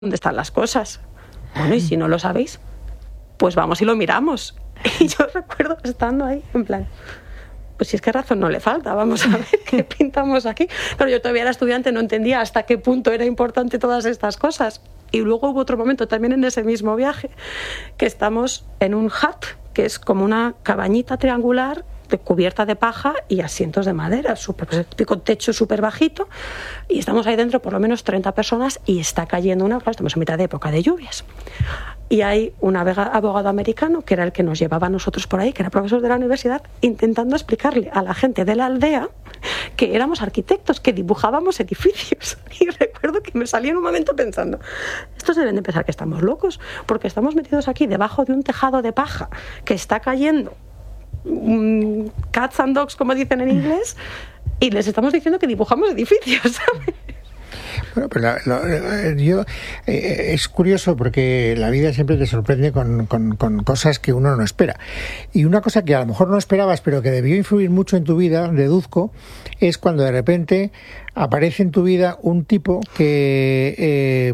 dónde están las cosas. Bueno, y si no lo sabéis, pues vamos y lo miramos. Y yo recuerdo estando ahí, en plan, pues si es que razón no le falta, vamos a ver qué pintamos aquí. Pero yo todavía era estudiante, no entendía hasta qué punto era importante todas estas cosas. Y luego hubo otro momento también en ese mismo viaje, que estamos en un hut, que es como una cabañita triangular cubierta de paja y asientos de madera, con techo súper bajito, y estamos ahí dentro por lo menos 30 personas y está cayendo claro, estamos en mitad de época de lluvias. Y hay un abogado americano, que era el que nos llevaba a nosotros por ahí, que era profesor de la universidad, intentando explicarle a la gente de la aldea que éramos arquitectos, que dibujábamos edificios. Y recuerdo que me salí en un momento pensando, estos deben de pensar que estamos locos, porque estamos metidos aquí debajo de un tejado de paja que está cayendo, cats and dogs, como dicen en inglés, y les estamos diciendo que dibujamos edificios, ¿sabes? Bueno, pero es curioso porque la vida siempre te sorprende con cosas que uno no espera. Y una cosa que a lo mejor no esperabas, pero que debió influir mucho en tu vida, deduzco, es cuando de repente aparece en tu vida un tipo que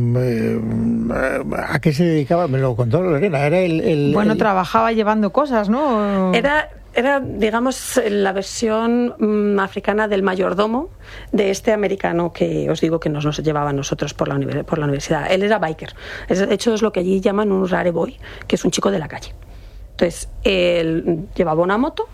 ¿a qué se dedicaba? Me lo contó Lorena. Era trabajaba llevando cosas, ¿no? Era, digamos, la versión africana del mayordomo de este americano que os digo que nos llevaba a nosotros por la universidad. Él era biker. De hecho, es lo que allí llaman un rare boy, que es un chico de la calle. Entonces, él llevaba una moto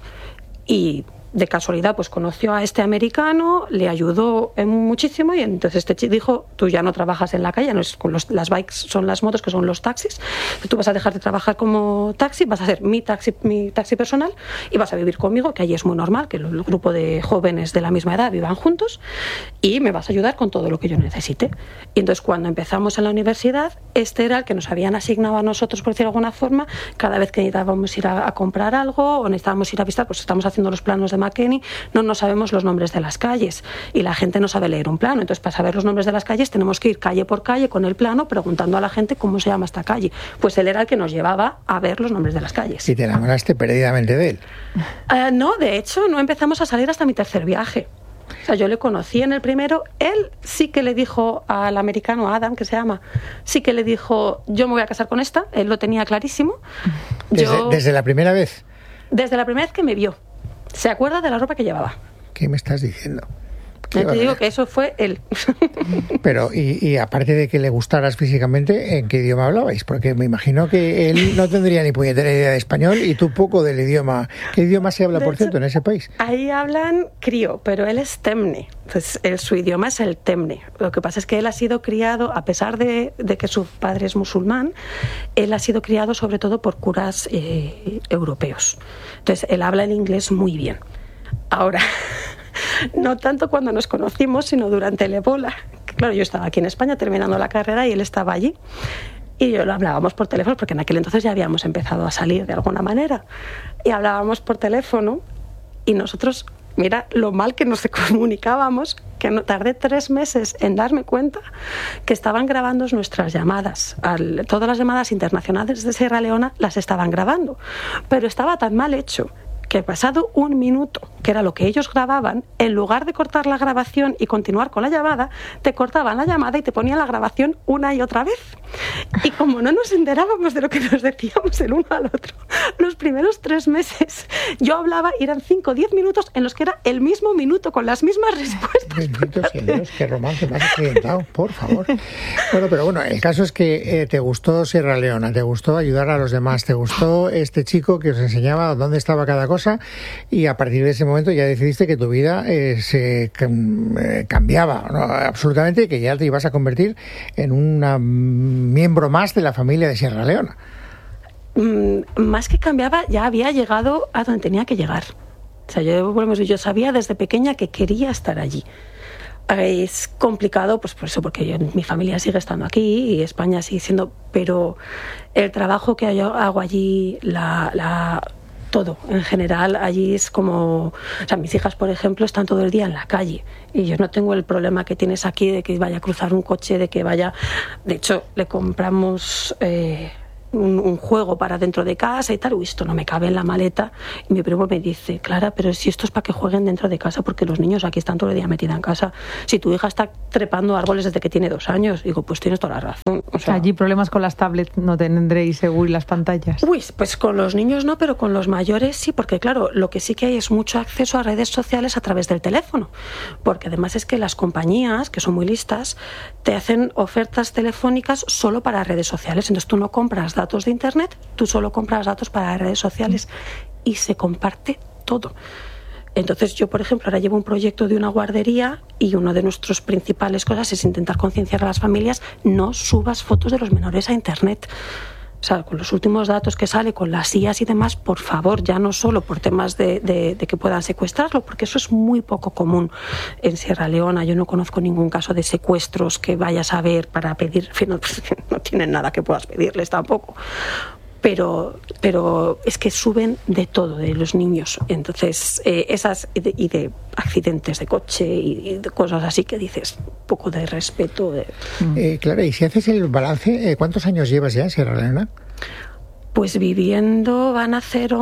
y de casualidad pues conoció a este americano, le ayudó muchísimo, y entonces este chico dijo, tú ya no trabajas en la calle, no es con las bikes, son las motos, que son los taxis, tú vas a dejar de trabajar como taxi, vas a ser mi taxi personal y vas a vivir conmigo, que allí es muy normal que el grupo de jóvenes de la misma edad vivan juntos, y me vas a ayudar con todo lo que yo necesite. Y entonces cuando empezamos en la universidad, este era el que nos habían asignado a nosotros, por decirlo de alguna forma, cada vez que necesitábamos ir a comprar algo o necesitábamos ir a visitar, pues estamos haciendo los planos de McKinney, no sabemos los nombres de las calles y la gente no sabe leer un plano, entonces para saber los nombres de las calles tenemos que ir calle por calle con el plano preguntando a la gente cómo se llama esta calle. Pues él era el que nos llevaba a ver los nombres de las calles. ¿Y te enamoraste perdidamente de él? No, de hecho no empezamos a salir hasta mi tercer viaje. O sea, yo le conocí en el primero, él sí que le dijo al americano, Adam, que se llama, sí que le dijo, yo me voy a casar con esta, él lo tenía clarísimo. ¿Desde la primera vez? Desde la primera vez que me vio. Se acuerda de la ropa que llevaba. ¿Qué me estás diciendo? Te digo que eso fue él. Pero, y aparte de que le gustaras físicamente, ¿en qué idioma hablabais? Porque me imagino que él no tendría ni puñetera idea de español y tú poco del idioma. ¿Qué idioma se habla, por cierto, en ese país? Ahí hablan crío, pero él es temne. Entonces, su idioma es el temne. Lo que pasa es que él ha sido criado, a pesar de que su padre es musulmán, él ha sido criado sobre todo por curas europeos. Entonces, él habla el inglés muy bien. Ahora, no tanto cuando nos conocimos, sino durante el ébola. Claro, yo estaba aquí en España terminando la carrera y él estaba allí. Y yo lo hablábamos por teléfono, porque en aquel entonces ya habíamos empezado a salir de alguna manera. Y hablábamos por teléfono y nosotros, mira lo mal que nos comunicábamos, que tardé 3 meses en darme cuenta que estaban grabando nuestras llamadas. Todas las llamadas internacionales de Sierra Leona las estaban grabando. Pero estaba tan mal hecho que pasado 1 minuto, que era lo que ellos grababan, en lugar de cortar la grabación y continuar con la llamada, te cortaban la llamada y te ponían la grabación una y otra vez. Y como no nos enterábamos de lo que nos decíamos el uno al otro, los primeros 3 meses yo hablaba y eran 5 o 10 minutos en los que era el mismo minuto con las mismas respuestas. Bendito sea Dios, qué romance me has accidentado, por favor. Bueno, pero bueno, el caso es que te gustó Sierra Leona, te gustó ayudar a los demás, te gustó este chico que os enseñaba dónde estaba cada cosa, y a partir de ese momento ya decidiste que tu vida se cambiaba, ¿no? Absolutamente, que ya te ibas a convertir en un miembro más de la familia de Sierra Leona. Más que cambiaba, ya había llegado a donde tenía que llegar. O sea, yo sabía desde pequeña que quería estar allí. Es complicado, pues por eso, porque mi familia sigue estando aquí y España sigue siendo, pero el trabajo que yo hago allí, todo en general allí es como, o sea, mis hijas por ejemplo están todo el día en la calle y yo no tengo el problema que tienes aquí de que vaya a cruzar un coche, de que vaya, de hecho le compramos un juego para dentro de casa y tal. Uy, esto no me cabe en la maleta. Y mi primo me dice, Clara, pero si esto es para que jueguen dentro de casa, porque los niños aquí están todo el día metida en casa. Si tu hija está trepando árboles desde que tiene 2 años, digo, pues tienes toda la razón. O sea, allí problemas con las tablets no tendréis seguro, y las pantallas. Uy, pues con los niños no, pero con los mayores sí, porque claro, lo que sí que hay es mucho acceso a redes sociales a través del teléfono, porque además es que las compañías, que son muy listas, te hacen ofertas telefónicas solo para redes sociales. Entonces tú no compras datos de internet, tú solo compras datos para redes sociales y se comparte todo. Entonces yo, por ejemplo, ahora llevo un proyecto de una guardería y una de nuestras principales cosas es intentar concienciar a las familias: no subas fotos de los menores a internet. O sea, con los últimos datos que sale, con las IAs y demás, por favor, ya no solo por temas de que puedan secuestrarlo, porque eso es muy poco común en Sierra Leona. Yo no conozco ningún caso de secuestros que vayas a ver para pedir, en fin, no tienen nada que puedas pedirles tampoco. Pero es que suben de todo, de los niños. Entonces, esas y de accidentes de coche y de cosas así que dices, un poco de respeto. Clara, y si haces el balance, ¿cuántos años llevas ya en Sierra Leona? Pues viviendo van a ser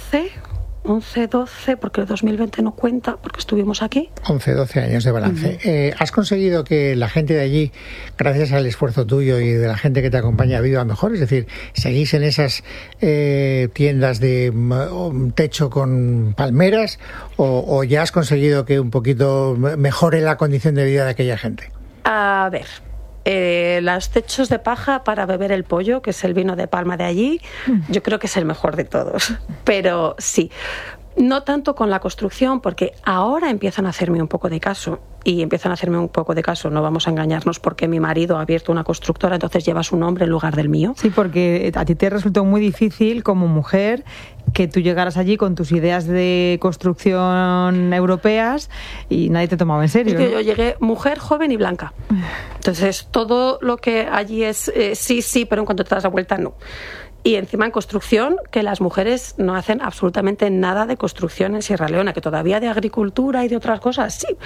11, 12, porque el 2020 no cuenta, porque estuvimos aquí. 11, 12 años de balance. ¿Has conseguido que la gente de allí, gracias al esfuerzo tuyo y de la gente que te acompaña, viva mejor? Es decir, ¿seguís en esas tiendas de techo con palmeras o ya has conseguido que un poquito mejore la condición de vida de aquella gente? A ver... los techos de paja para beber el pollo, que es el vino de palma de allí, yo creo que es el mejor de todos. Pero sí, no tanto con la construcción, porque ahora empiezan a hacerme un poco de caso. Y empiezan a hacerme un poco de caso, no vamos a engañarnos, porque mi marido ha abierto una constructora, entonces lleva su nombre en lugar del mío. Sí, porque a ti te resultó muy difícil como mujer que tú llegaras allí con tus ideas de construcción europeas y nadie te tomaba en serio. Es que ¿no? yo llegué mujer, joven y blanca. Entonces todo lo que allí es sí, pero en cuanto te das la vuelta, no. Y encima en construcción, que las mujeres no hacen absolutamente nada de construcción en Sierra Leona, que todavía de agricultura y de otras cosas, sí.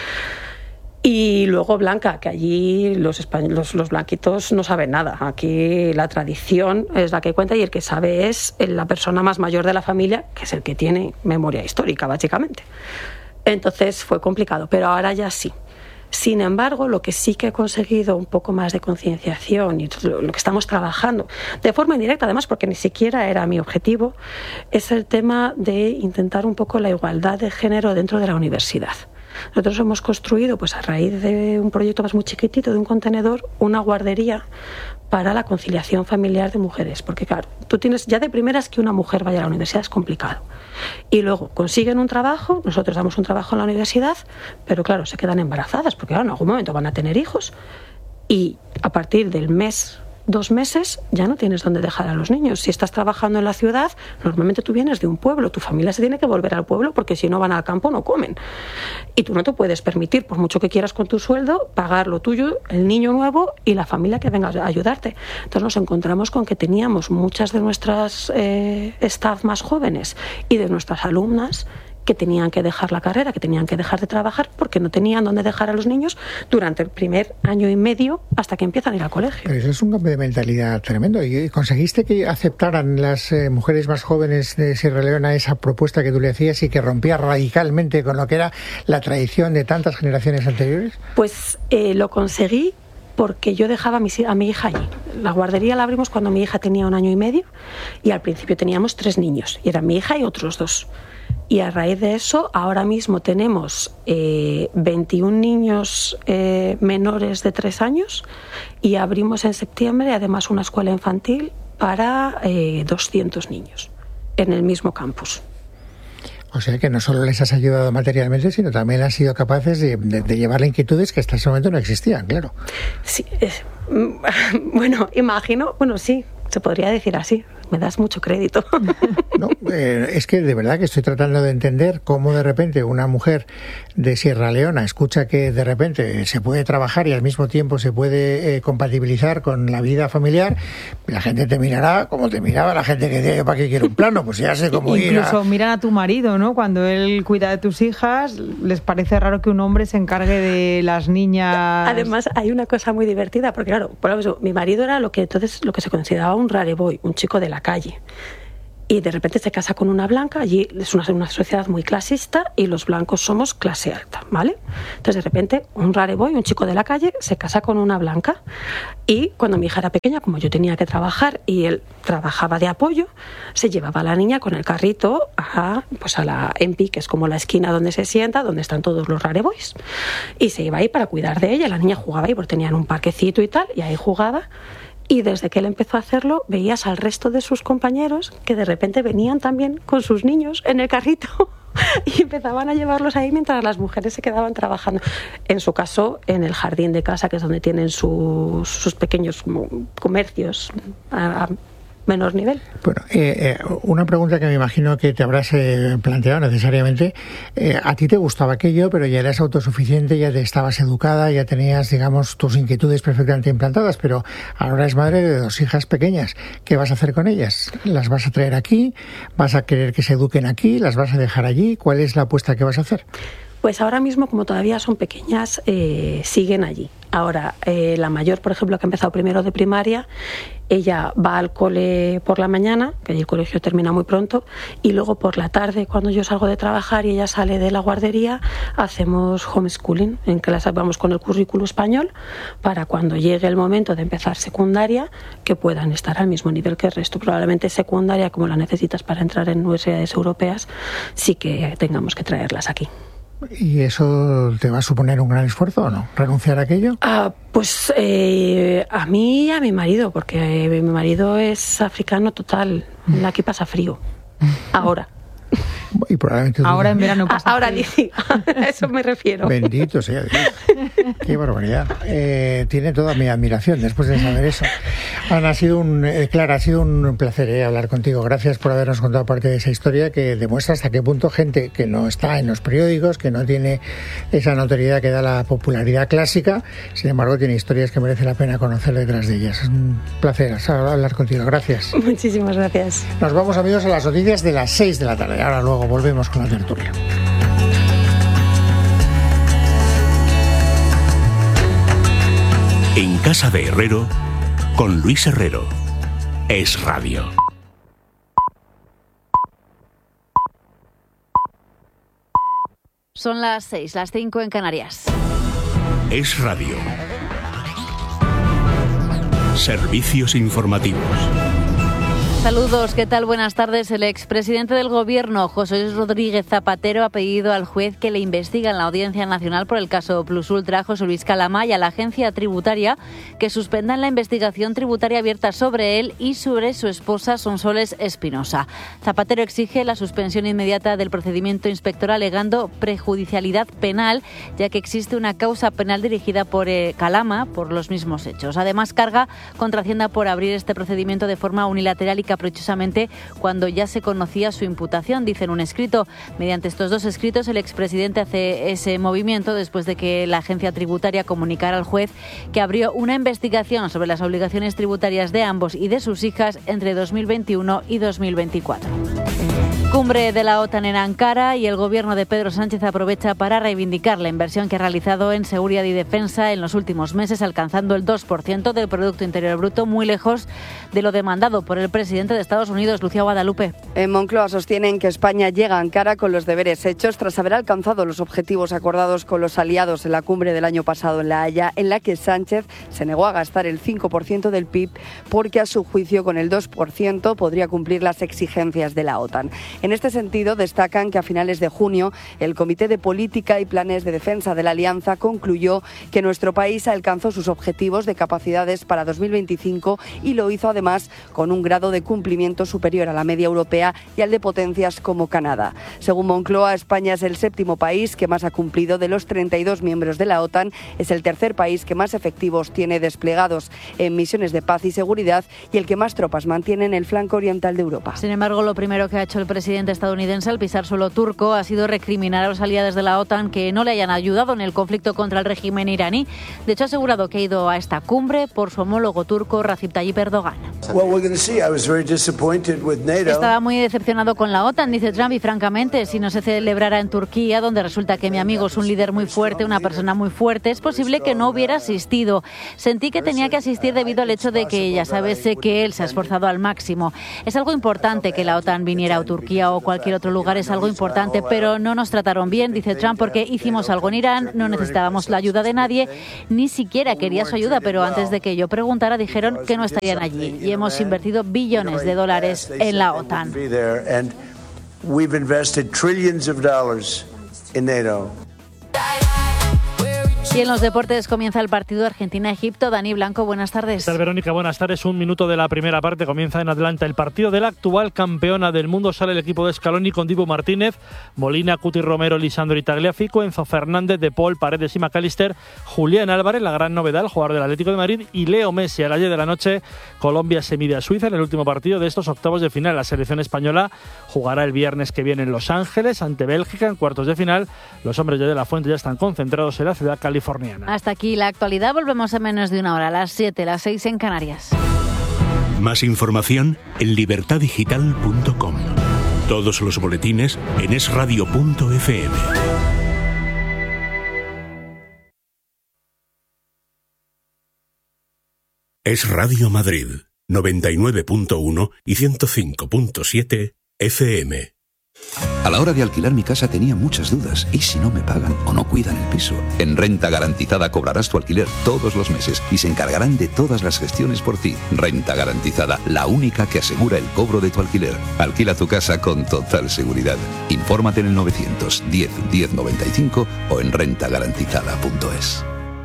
Y luego blanca, que allí los blanquitos no saben nada. Aquí la tradición es la que cuenta y el que sabe es la persona más mayor de la familia, que es el que tiene memoria histórica, básicamente. Entonces fue complicado, pero ahora ya sí. Sin embargo, lo que sí que he conseguido un poco más de concienciación y lo que estamos trabajando, de forma indirecta además, porque ni siquiera era mi objetivo, es el tema de intentar un poco la igualdad de género dentro de la universidad. Nosotros hemos construido, pues a raíz de un proyecto más muy chiquitito, de un contenedor, una guardería para la conciliación familiar de mujeres. Porque claro, tú tienes ya de primeras que una mujer vaya a la universidad, es complicado. Y luego consiguen un trabajo, nosotros damos un trabajo en la universidad, pero claro, se quedan embarazadas, porque claro, en algún momento van a tener hijos. Y a partir del mes, 2 meses, ya no tienes dónde dejar a los niños. Si estás trabajando en la ciudad, normalmente tú vienes de un pueblo, tu familia se tiene que volver al pueblo porque si no van al campo no comen. Y tú no te puedes permitir, por mucho que quieras con tu sueldo, pagar lo tuyo, el niño nuevo y la familia que venga a ayudarte. Entonces nos encontramos con que teníamos muchas de nuestras staff más jóvenes y de nuestras alumnas que tenían que dejar la carrera, que tenían que dejar de trabajar porque no tenían dónde dejar a los niños durante el primer año y medio hasta que empiezan a ir al colegio. Pero eso es un cambio de mentalidad tremendo. ¿Y conseguiste que aceptaran las mujeres más jóvenes de Sierra Leona esa propuesta que tú le hacías y que rompía radicalmente con lo que era la tradición de tantas generaciones anteriores? Pues lo conseguí porque yo dejaba a mi hija allí. La guardería la abrimos cuando mi hija tenía 1 año y medio y al principio teníamos 3 niños y eran mi hija y otros 2. Y a raíz de eso, ahora mismo tenemos 21 niños menores de 3 años y abrimos en septiembre además una escuela infantil para 200 niños en el mismo campus. O sea que no solo les has ayudado materialmente, sino también has sido capaces de llevarle inquietudes que hasta ese momento no existían, claro. Sí, bueno, imagino, sí, se podría decir así. me das mucho crédito. No, es que de verdad que estoy tratando de entender cómo de repente una mujer de Sierra Leona escucha que de repente se puede trabajar y al mismo tiempo se puede compatibilizar con la vida familiar. La gente te mirará como te miraba la gente que dice, ¿para qué quiere un plano? Pues ya sé cómo ir. Incluso miran a tu marido, ¿no? Cuando él cuida de tus hijas, les parece raro que un hombre se encargue de las niñas. Además, hay una cosa muy divertida, porque claro, por ejemplo, mi marido era lo que se consideraba un rare boy, un chico de la calle. Y de repente se casa con una blanca, allí es una sociedad muy clasista y los blancos somos clase alta, ¿vale? Entonces de repente un rare boy, un chico de la calle, se casa con una blanca y cuando mi hija era pequeña, como yo tenía que trabajar y él trabajaba de apoyo, se llevaba a la niña con el carrito a la Empi, que es como la esquina donde se sienta, donde están todos los rare boys, y se iba ahí para cuidar de ella. La niña jugaba ahí porque tenían un parquecito y tal, y ahí jugaba. Y desde que él empezó a hacerlo, veías al resto de sus compañeros que de repente venían también con sus niños en el carrito y empezaban a llevarlos ahí mientras las mujeres se quedaban trabajando. En su caso, en el jardín de casa, que es donde tienen sus pequeños comercios a menor nivel. Bueno, una pregunta que me imagino que te habrás planteado necesariamente. A ti te gustaba aquello, pero ya eras autosuficiente, ya te estabas educada, ya tenías, digamos, tus inquietudes perfectamente implantadas, pero ahora es madre de 2 hijas pequeñas. ¿Qué vas a hacer con ellas? ¿Las vas a traer aquí? ¿Vas a querer que se eduquen aquí? ¿Las vas a dejar allí? ¿Cuál es la apuesta que vas a hacer? Pues ahora mismo, como todavía son pequeñas, siguen allí. Ahora, la mayor, por ejemplo, que ha empezado primero de primaria, ella va al cole por la mañana, que el colegio termina muy pronto, y luego por la tarde, cuando yo salgo de trabajar y ella sale de la guardería, hacemos homeschooling, en que las vamos con el currículo español, para cuando llegue el momento de empezar secundaria, que puedan estar al mismo nivel que el resto. Probablemente secundaria, como la necesitas para entrar en universidades europeas, sí que tengamos que traerlas aquí. ¿Y eso te va a suponer un gran esfuerzo o no? ¿Renunciar a aquello? Pues a mí y a mi marido, porque mi marido es africano total. Aquí pasa frío. Ahora. Y probablemente ahora en verano pasa ahora sí, a eso me refiero. Bendito sea Dios. Qué barbaridad. Tiene toda mi admiración después de saber eso. Ana, Clara, ha sido un placer hablar contigo. Gracias por habernos contado parte de esa historia que demuestra hasta qué punto gente que no está en los periódicos, que no tiene esa notoriedad que da la popularidad clásica, sin embargo tiene historias que merece la pena conocer detrás de ellas. Es un placer hablar contigo. Gracias. Muchísimas gracias. Nos vamos, amigos, a las noticias de las 6 de la tarde. Ahora luego volvemos con la tertulia. En Casa de Herrero, con Luis Herrero. Es Radio. Son las 6, las 5 en Canarias. Es Radio. Servicios informativos. Saludos, ¿qué tal? Buenas tardes. El expresidente del Gobierno, José Luis Rodríguez Zapatero, ha pedido al juez que le investiga en la Audiencia Nacional por el caso Plus Ultra, José Luis Calama, y a la agencia tributaria que suspendan la investigación tributaria abierta sobre él y sobre su esposa Sonsoles Espinosa. Zapatero exige la suspensión inmediata del procedimiento inspector alegando prejudicialidad penal, ya que existe una causa penal dirigida por Calama por los mismos hechos. Además, carga contra Hacienda por abrir este procedimiento de forma unilateral y caprichosamente cuando ya se conocía su imputación, dice en un escrito. Mediante estos 2 escritos, el expresidente hace ese movimiento después de que la agencia tributaria comunicara al juez que abrió una investigación sobre las obligaciones tributarias de ambos y de sus hijas entre 2021 y 2024. Cumbre de la OTAN en Ankara y el gobierno de Pedro Sánchez aprovecha para reivindicar la inversión que ha realizado en seguridad y defensa en los últimos meses, alcanzando el 2% del Producto Interior Bruto, muy lejos de lo demandado por el presidente de Estados Unidos, Lucía Guadalupe. En Moncloa sostienen que España llega a Ankara con los deberes hechos tras haber alcanzado los objetivos acordados con los aliados en la cumbre del año pasado en La Haya, en la que Sánchez se negó a gastar el 5% del PIB porque a su juicio con el 2% podría cumplir las exigencias de la OTAN. En este sentido, destacan que a finales de junio el Comité de Política y Planes de Defensa de la Alianza concluyó que nuestro país alcanzó sus objetivos de capacidades para 2025 y lo hizo además con un grado de cumplimiento superior a la media europea y al de potencias como Canadá. Según Moncloa, España es el séptimo país que más ha cumplido de los 32 miembros de la OTAN, es el tercer país que más efectivos tiene desplegados en misiones de paz y seguridad y el que más tropas mantiene en el flanco oriental de Europa. Sin embargo, lo primero que ha hecho el presidente estadounidense al pisar suelo turco ha sido recriminar a los aliados de la OTAN que no le hayan ayudado en el conflicto contra el régimen iraní. De hecho, ha asegurado que ha ido a esta cumbre por su homólogo turco Recep Tayyip Erdogan. Estaba muy decepcionado con la OTAN, dice Trump, y francamente, si no se celebrara en Turquía, donde resulta que mi amigo es un líder muy fuerte, una persona muy fuerte, es posible que no hubiera asistido. Sentí que tenía que asistir debido al hecho de que, ya sabes, sé que él se ha esforzado al máximo. Es algo importante que la OTAN viniera a Turquía o cualquier otro lugar, es algo importante, pero no nos trataron bien, dice Trump, porque hicimos algo en Irán, no necesitábamos la ayuda de nadie, ni siquiera quería su ayuda, pero antes de que yo preguntara dijeron que no estarían allí y hemos invertido billones de dólares en la OTAN. Y en los deportes comienza el partido Argentina-Egipto. Dani Blanco, buenas tardes. ¿Qué tal, Verónica? Buenas tardes. Un minuto de la primera parte. Comienza en Atlanta el partido de la actual campeona del mundo. Sale el equipo de Scaloni con Dibu Martínez, Molina, Cuti Romero, Lisandro y Tagliafico, Enzo Fernández, De Paul, Paredes y McAllister, Julián Álvarez, la gran novedad, el jugador del Atlético de Madrid, y Leo Messi. A las 10 de la noche, Colombia se mide a Suiza en el último partido de estos octavos de final. La selección española jugará el viernes que viene en Los Ángeles ante Bélgica en cuartos de final. Los hombres de la Fuente ya están concentrados en la ciudad californiana. Hasta aquí la actualidad. Volvemos en menos de una hora, a las 7, las 6 en Canarias. Más información en libertadigital.com. Todos los boletines en esradio.fm. Es Radio Madrid, 99.1 y 105.7 FM. A la hora de alquilar mi casa tenía muchas dudas. ¿Y si no me pagan o no cuidan el piso? En Renta Garantizada cobrarás tu alquiler todos los meses y se encargarán de todas las gestiones por ti. Renta Garantizada, la única que asegura el cobro de tu alquiler. Alquila tu casa con total seguridad. Infórmate en el 910 1095 o en rentagarantizada.es.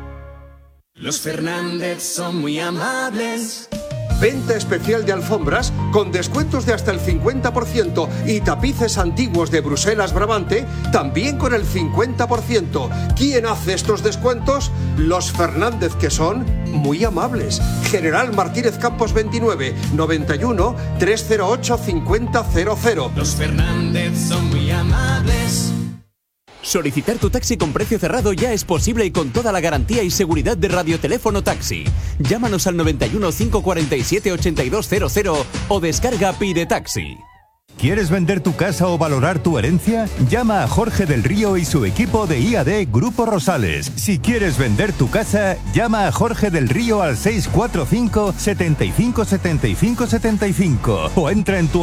Los Fernández son muy amables. Venta especial de alfombras con descuentos de hasta el 50% y tapices antiguos de Bruselas Brabante también con el 50%. ¿Quién hace estos descuentos? Los Fernández, que son muy amables. General Martínez Campos 29, 91 308 5000. Los Fernández son muy amables. Solicitar tu taxi con precio cerrado ya es posible y con toda la garantía y seguridad de Radioteléfono Taxi. Llámanos al 91 547 8200 o descarga Pide Taxi. ¿Quieres vender tu casa o valorar tu herencia? Llama a Jorge del Río y su equipo de IAD Grupo Rosales. Si quieres vender tu casa, llama a Jorge del Río al 645 75 75 75 o entra en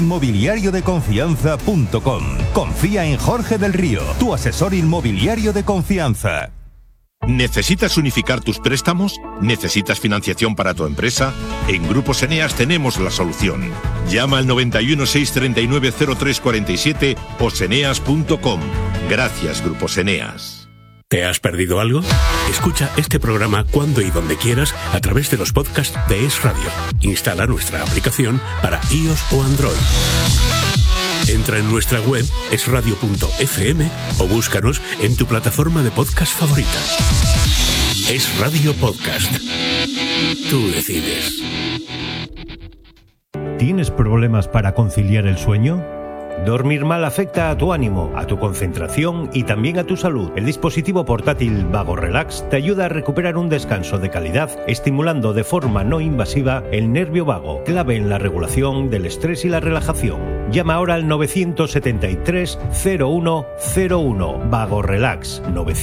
tuasesorinmobiliariodeconfianza.com. Confía en Jorge del Río, tu asesor inmobiliario de confianza. ¿Necesitas unificar tus préstamos? ¿Necesitas financiación para tu empresa? En Grupos Eneas tenemos la solución. Llama al 91 639 0347 o seneas.com. Gracias, Grupos Eneas. ¿Te has perdido algo? Escucha este programa cuando y donde quieras a través de los podcasts de Es Radio. Instala nuestra aplicación para iOS o Android. Entra en nuestra web esradio.fm o búscanos en tu plataforma de podcast favorita. Es Radio Podcast. Tú decides. ¿Tienes problemas para conciliar el sueño? Dormir mal afecta a tu ánimo, a tu concentración y también a tu salud. El dispositivo portátil Vago Relax te ayuda a recuperar un descanso de calidad, estimulando de forma no invasiva el nervio vago, clave en la regulación del estrés y la relajación. Llama ahora al 973 0101 Vago Relax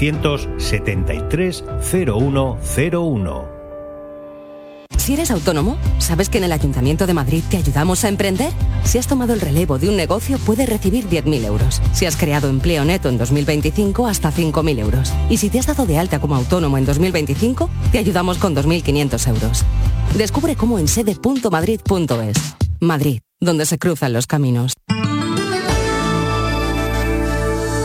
973 0101. Si eres autónomo, ¿sabes que en el Ayuntamiento de Madrid te ayudamos a emprender? Si has tomado el relevo de un negocio, puedes recibir 10.000 euros. Si has creado empleo neto en 2025, hasta 5.000 euros. Y si te has dado de alta como autónomo en 2025, te ayudamos con 2.500 euros. Descubre cómo en sede.madrid.es. Madrid, donde se cruzan los caminos.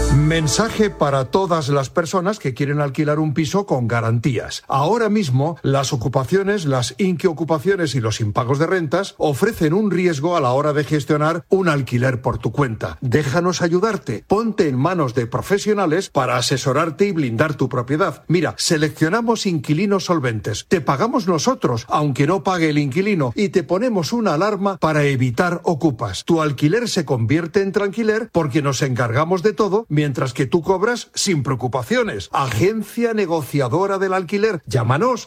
Mensaje para todas las personas que quieren alquilar un piso con garantías. Ahora mismo, las ocupaciones, las inquiocupaciones y los impagos de rentas ofrecen un riesgo a la hora de gestionar un alquiler por tu cuenta. Déjanos ayudarte. Ponte en manos de profesionales para asesorarte y blindar tu propiedad. Mira, seleccionamos inquilinos solventes. Te pagamos nosotros, aunque no pague el inquilino, y te ponemos una alarma para evitar ocupas. Tu alquiler se convierte en tranquiler porque nos encargamos de todo, mientras que tú cobras sin preocupaciones. Agencia negociadora del alquiler. Llámanos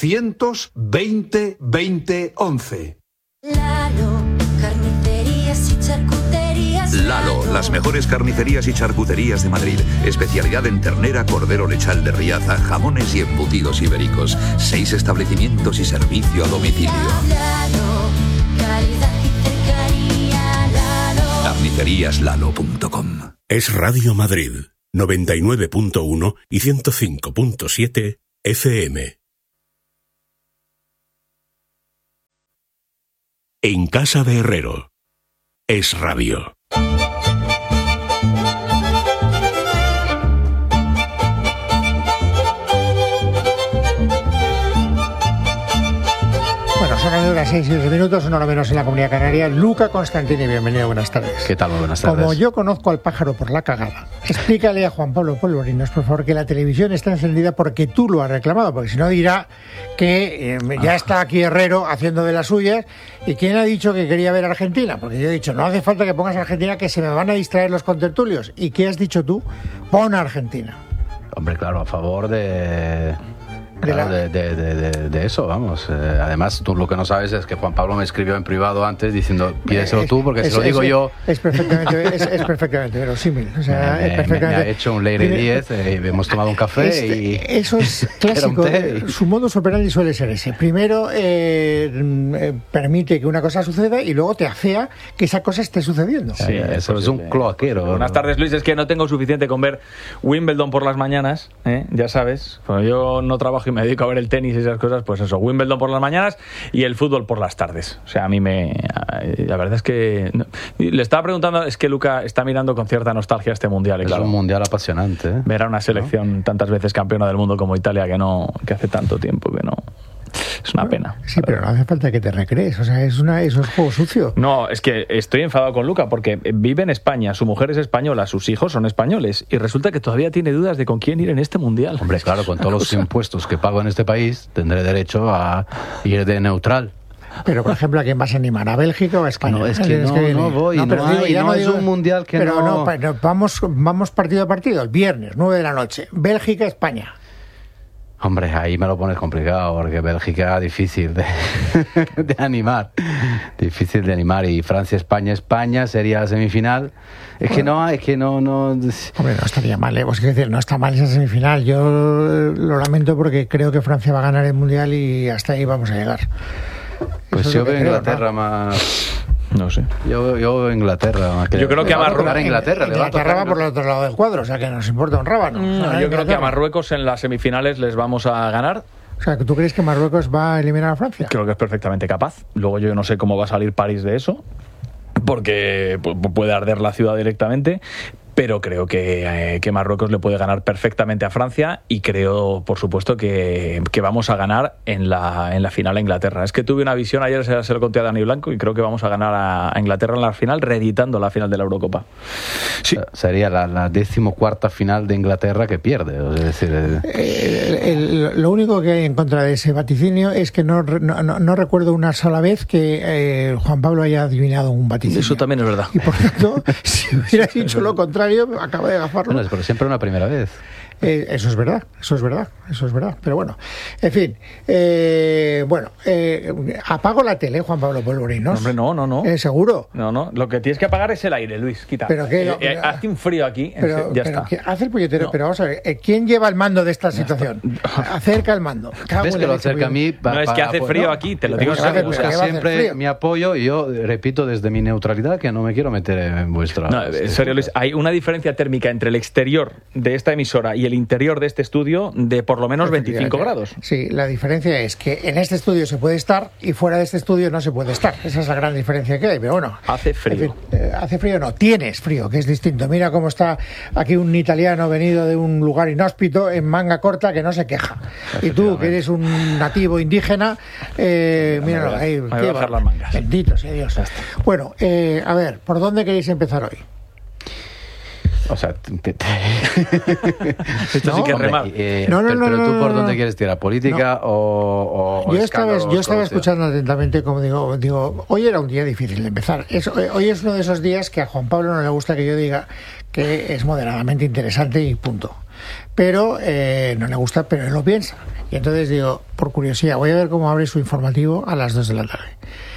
920 20 11. Lalo, carnicerías y charcuterías. Lalo, las mejores carnicerías y charcuterías de Madrid. Especialidad en ternera, cordero lechal de Riaza, jamones y embutidos ibéricos. 6 establecimientos y servicio a domicilio. Lalo, calidad y cercanía. Lalo. Carniceríaslalo.com. Es Radio Madrid, 99.1 y 105.7 FM. En casa de Herrero. Es Radio. Bueno, son las 6 y 10 minutos, una hora menos en la Comunidad Canaria. Luca Constantini, bienvenido, buenas tardes. ¿Qué tal? Muy buenas tardes. Como yo conozco al pájaro por la cagada, explícale a Juan Pablo Polvorinos, por favor, que la televisión está encendida porque tú lo has reclamado, porque si no dirá que ya está aquí Herrero haciendo de las suyas. ¿Y quién ha dicho que quería ver a Argentina? Porque yo he dicho, no hace falta que pongas a Argentina, que se me van a distraer los contertulios. ¿Y qué has dicho tú? Pon a Argentina. Hombre, claro, a favor de eso, vamos. Además, tú lo que no sabes es que Juan Pablo me escribió en privado antes diciendo, pídeselo tú, porque si lo digo yo... Es perfectamente verosímil. O sea, me ha hecho un Leire 10, hemos tomado un café y... Eso es clásico. Su modus operandi suele ser ese. Primero permite que una cosa suceda y luego te afea que esa cosa esté sucediendo. Sí, eso es un cloaquero. Buenas tardes, Luis. Es que no tengo suficiente con ver Wimbledon por las mañanas, ya sabes. Cuando yo no trabajo y me dedico a ver el tenis y esas cosas, pues eso, Wimbledon por las mañanas y el fútbol por las tardes. O sea, a mí la verdad es que... Le estaba preguntando, es que Luca está mirando con cierta nostalgia este mundial. Es un mundial apasionante. Ver a una selección tantas veces campeona del mundo como Italia, que hace tanto tiempo que no... Es una pena. Sí, pero no hace falta que te recrees. O sea, eso es juego sucio. No, es que estoy enfadado con Luca porque vive en España, su mujer es española, sus hijos son españoles y resulta que todavía tiene dudas de con quién ir en este mundial. Hombre, claro, con todos los impuestos que pago en este país tendré derecho a ir de neutral. Pero, por ejemplo, ¿a quién vas a animar? ¿A Bélgica o a España? No, es que no voy. No es un mundial que pero no... Pero vamos partido a partido. El viernes, 9 de la noche. Bélgica, España. Hombre, ahí me lo pones complicado, porque Bélgica difícil de animar. Difícil de animar. Y Francia-España sería la semifinal. Hombre, no estaría mal, Pues quiero decir, no está mal esa semifinal. Yo lo lamento porque creo que Francia va a ganar el Mundial y hasta ahí vamos a llegar. Pues yo veo Inglaterra más... No sé. Yo veo Inglaterra. Yo creo que a Marruecos... Inglaterra va por el otro lado del cuadro, o sea que nos importa un rábano. Yo creo que a Marruecos en las semifinales les vamos a ganar. O sea, ¿tú crees que Marruecos va a eliminar a Francia? Creo que es perfectamente capaz. Luego yo no sé cómo va a salir París de eso, porque puede arder la ciudad directamente. Pero creo que Marruecos le puede ganar perfectamente a Francia y creo, por supuesto, que vamos a ganar en la final a Inglaterra. Es que tuve una visión, ayer se lo conté a Dani Blanco, y creo que vamos a ganar a Inglaterra en la final, reeditando la final de la Eurocopa. Sí. Sería la 14ª final de Inglaterra que pierde. Es decir, lo único que hay en contra de ese vaticinio es que no recuerdo una sola vez que Juan Pablo haya adivinado un vaticinio. Eso también es verdad. Y por tanto, si hubiera dicho lo contrario, acaba de gafarlo. Bueno, pero siempre una primera vez. Eso es verdad. Pero bueno, en fin. Apago la tele, Juan Pablo Polvorinos. Hombre, no. ¿Seguro? No. Lo que tienes que apagar es el aire, Luis. Quita. Pero hace un frío aquí. Ya está. Hace el puñetero. No. Pero vamos a ver, ¿quién lleva el mando de esta situación? Acerca el mando. ¿Ves que lo acerca a mí? No, es que hace frío aquí, te lo digo siempre mi apoyo, y yo repito desde mi neutralidad que no me quiero meter en vuestra... No, en serio, Luis, hay una diferencia térmica entre el exterior de esta emisora y el interior de este estudio de por lo menos 25 grados. Sí, la diferencia es que en este estudio se puede estar y fuera de este estudio no se puede estar. Esa es la gran diferencia que hay, pero bueno. Hace frío. En fin, hace frío no, tienes frío, que es distinto. Mira cómo está aquí un italiano venido de un lugar inhóspito en manga corta que no se queja. Y tú, que eres un nativo indígena, míralo ahí. Me voy a bajar las mangas. Bendito sea Dios. Bueno, a ver, ¿por dónde queréis empezar hoy? O sea, esto sí que es remar. Pero tú, ¿por dónde quieres tirar? ¿Política o yo estaba escuchando atentamente, como digo, hoy era un día difícil de empezar. Hoy es uno de esos días que a Juan Pablo no le gusta que yo diga que es moderadamente interesante y punto. Pero no le gusta, pero él lo piensa. Y entonces digo, por curiosidad, voy a ver cómo abre su informativo a las 2 de la tarde.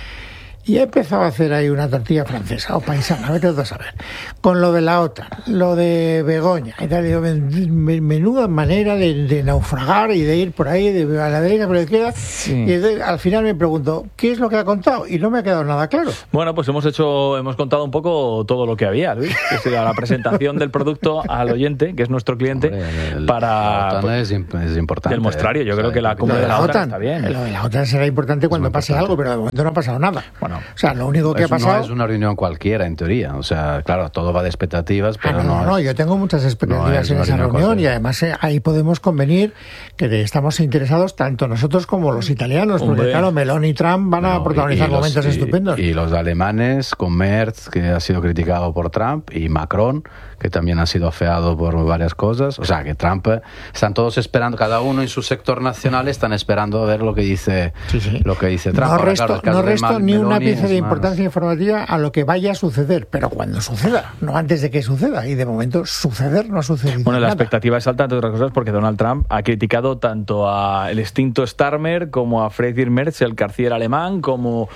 Y he empezado a hacer ahí una tortilla francesa o paisana, vete a saber, con lo de la OTAN, lo de Begoña y tal. Digo, menuda manera de naufragar y de ir por ahí, a la derecha, por la izquierda. Sí. Y entonces, al final me pregunto, ¿qué es lo que ha contado? Y no me ha quedado nada claro. Bueno, pues hemos contado un poco todo lo que había, Luis. Que la presentación del producto al oyente, que es nuestro cliente, para... La OTAN es importante. Del muestrario, yo creo que la cumbre de la OTAN está bien. Lo de la OTAN será importante cuando pase algo, pero de momento no ha pasado nada. Bueno, o sea, lo único que ha pasado... No es una reunión cualquiera, en teoría. O sea, claro, todo va de expectativas, pero no, yo tengo muchas expectativas en esa reunión y además ahí podemos convenir que estamos interesados tanto nosotros como los italianos, porque claro, Meloni y Trump van a protagonizar momentos estupendos. Y los alemanes, con Merz, que ha sido criticado por Trump, y Macron, que también ha sido afeado por varias cosas. O sea, que Trump, están todos esperando, cada uno en su sector nacional están esperando a ver lo que dice Trump. No resto ni una pieza de importancia informativa a lo que vaya a suceder, pero cuando suceda, no antes de que suceda. Y de momento suceder no ha sucedido. Bueno, la expectativa es alta, entre otras cosas, porque Donald Trump ha criticado tanto al extinto Starmer como a Friedrich Merz, el canciller alemán, como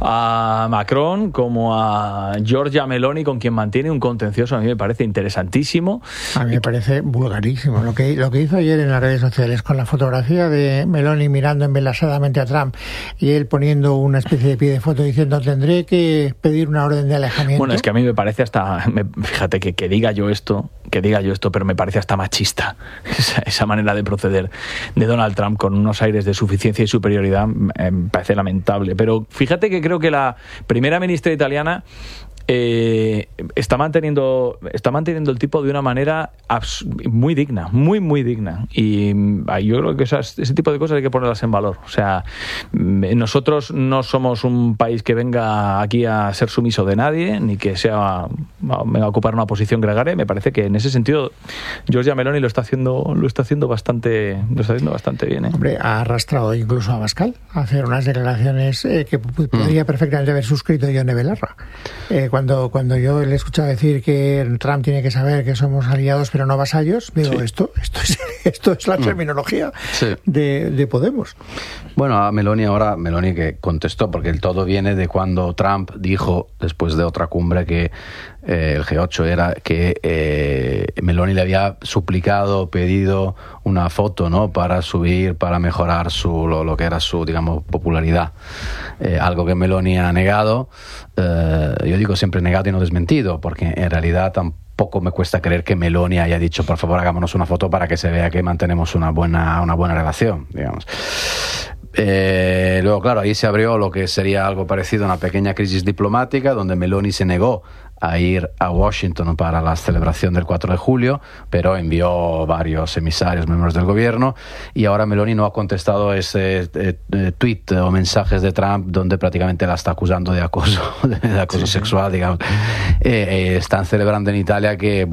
a Macron, como a Giorgia Meloni, con quien mantiene un contencioso. A mí me parece interesantísimo. A mí me parece vulgarísimo. Lo que hizo ayer en las redes sociales con la fotografía de Meloni mirando embelesadamente a Trump y él poniendo una especie de pie de foto diciendo tendré que pedir una orden de alejamiento. Bueno, es que a mí me parece fíjate que diga yo esto, pero me parece hasta machista esa manera de proceder de Donald Trump con unos aires de suficiencia y superioridad. Me parece lamentable. Pero fíjate que creo que la primera ministra italiana está manteniendo el tipo de una manera muy digna, muy digna, y yo creo que ese tipo de cosas hay que ponerlas en valor. O sea, nosotros no somos un país que venga aquí a ser sumiso de nadie, ni que venga a ocupar una posición gregaria. Me parece que en ese sentido Giorgia Meloni lo está haciendo bastante bien. Hombre, ha arrastrado incluso a Abascal a hacer unas declaraciones que podría perfectamente haber suscrito Yone Belarra. Cuando yo le he escuchado decir que Trump tiene que saber que somos aliados pero no vasallos, digo, esto es la terminología de Podemos. Bueno, a Meloni que contestó, porque el todo viene de cuando Trump dijo, después de otra cumbre que el G8 era que Meloni le había pedido una foto, ¿no?, para mejorar lo que era su, digamos, popularidad. Algo que Meloni ha negado. Yo digo siempre negado y no desmentido, porque en realidad tampoco me cuesta creer que Meloni haya dicho, por favor, hagámonos una foto para que se vea que mantenemos una buena relación, digamos. Luego, claro, ahí se abrió lo que sería algo parecido a una pequeña crisis diplomática, donde Meloni se negó a ir a Washington para la celebración del 4 de julio, pero envió varios emisarios, miembros del gobierno, y ahora Meloni no ha contestado ese tuit o mensajes de Trump donde prácticamente la está acusando de acoso sexual, digamos. Están celebrando en Italia que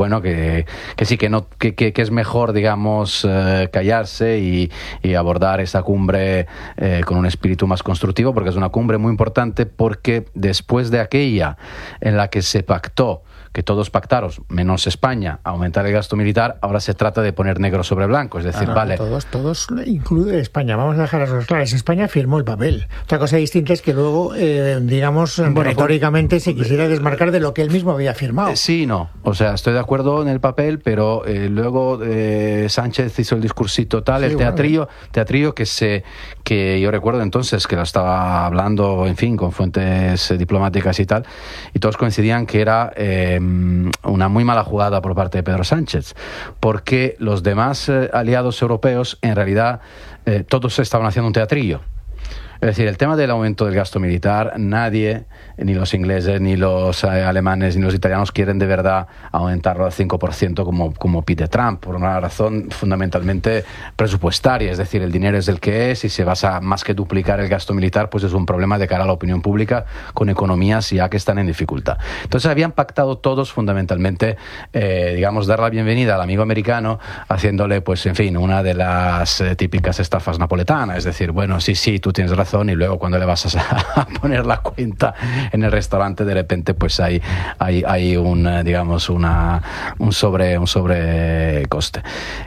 es mejor, digamos, callarse y abordar esa cumbre con un espíritu más constructivo, porque es una cumbre muy importante, porque después de aquella en la que se pactó, que todos pactaron, menos España, aumentar el gasto militar, ahora se trata de poner negro sobre blanco, es decir, vale. Todos incluye España, vamos a dejar las cosas claras. España firmó el papel. Otra cosa distinta es que luego, retóricamente se quisiera desmarcar de lo que él mismo había firmado. Sí, no. O sea, estoy de acuerdo en el papel, pero luego Sánchez hizo el discursito tal, el teatrillo que yo recuerdo entonces que lo estaba hablando, en fin, con fuentes diplomáticas y tal, y todos coincidían que era una muy mala jugada por parte de Pedro Sánchez, porque los demás aliados europeos en realidad todos estaban haciendo un teatrillo. Es decir, el tema del aumento del gasto militar, nadie, ni los ingleses, ni los alemanes, ni los italianos quieren de verdad aumentarlo al 5% como pide Trump, por una razón fundamentalmente presupuestaria. Es decir, el dinero es el que es y si vas a más que duplicar el gasto militar, pues es un problema de cara a la opinión pública con economías ya que están en dificultad. Entonces habían pactado todos fundamentalmente, digamos, dar la bienvenida al amigo americano haciéndole, pues en fin, una de las típicas estafas napoletanas. Es decir, bueno, sí, tú tienes razón, y luego cuando le vas a poner la cuenta en el restaurante, de repente pues hay un, digamos, un sobrecoste.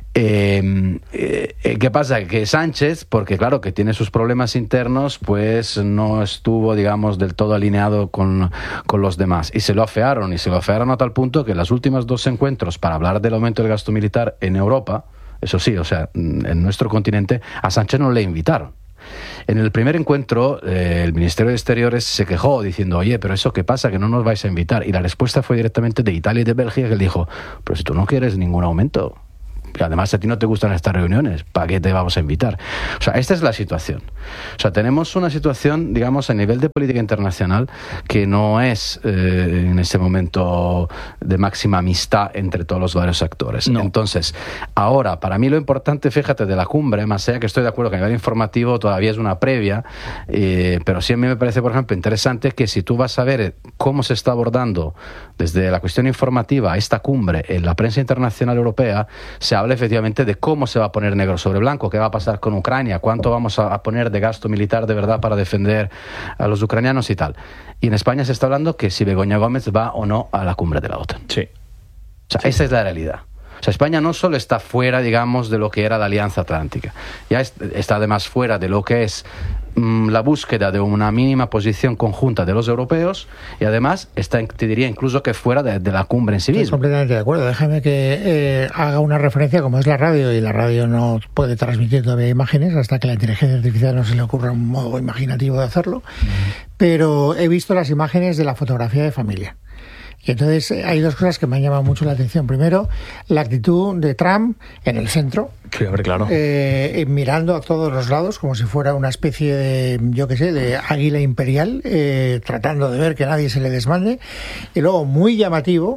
¿Qué pasa? Que Sánchez, porque claro que tiene sus problemas internos, pues no estuvo, digamos, del todo alineado con los demás, y se lo afearon a tal punto que en los últimos 2 encuentros para hablar del aumento del gasto militar en Europa, eso sí, o sea, en nuestro continente, a Sánchez no le invitaron. En el primer encuentro, el Ministerio de Exteriores se quejó diciendo, oye, pero ¿eso qué pasa? Que no nos vais a invitar. Y la respuesta fue directamente de Italia y de Bélgica, que le dijo, pero si tú no quieres ningún aumento, y además a ti no te gustan estas reuniones, ¿para qué te vamos a invitar? O sea, esta es la situación. O sea, tenemos una situación, digamos, a nivel de política internacional que no es en este momento de máxima amistad entre todos los varios actores. No. Entonces, ahora, para mí lo importante, fíjate, de la cumbre, más allá que estoy de acuerdo que a nivel informativo todavía es una previa, pero sí a mí me parece, por ejemplo, interesante que si tú vas a ver cómo se está abordando desde la cuestión informativa esta cumbre en la prensa internacional europea, se habla efectivamente de cómo se va a poner negro sobre blanco, qué va a pasar con Ucrania, cuánto vamos a poner de gasto militar de verdad para defender a los ucranianos y tal. Y en España se está hablando que si Begoña Gómez va o no a la cumbre de la OTAN. Sí. O sea, esa es la realidad. O sea, España no solo está fuera, digamos, de lo que era la Alianza Atlántica, ya está además fuera de lo que es la búsqueda de una mínima posición conjunta de los europeos, y además está, te diría, incluso que fuera de la cumbre en sí misma. Estoy completamente de acuerdo. Déjame que haga una referencia, como es la radio, y la radio no puede transmitir todavía imágenes hasta que la inteligencia artificial no se le ocurra un modo imaginativo de hacerlo, pero he visto las imágenes de la fotografía de familia. Y entonces hay 2 cosas que me han llamado mucho la atención. Primero, la actitud de Trump en el centro, sí, hombre, claro, mirando a todos los lados como si fuera una especie de, yo qué sé, de águila imperial, tratando de ver que nadie se le desmande. Y luego, muy llamativo,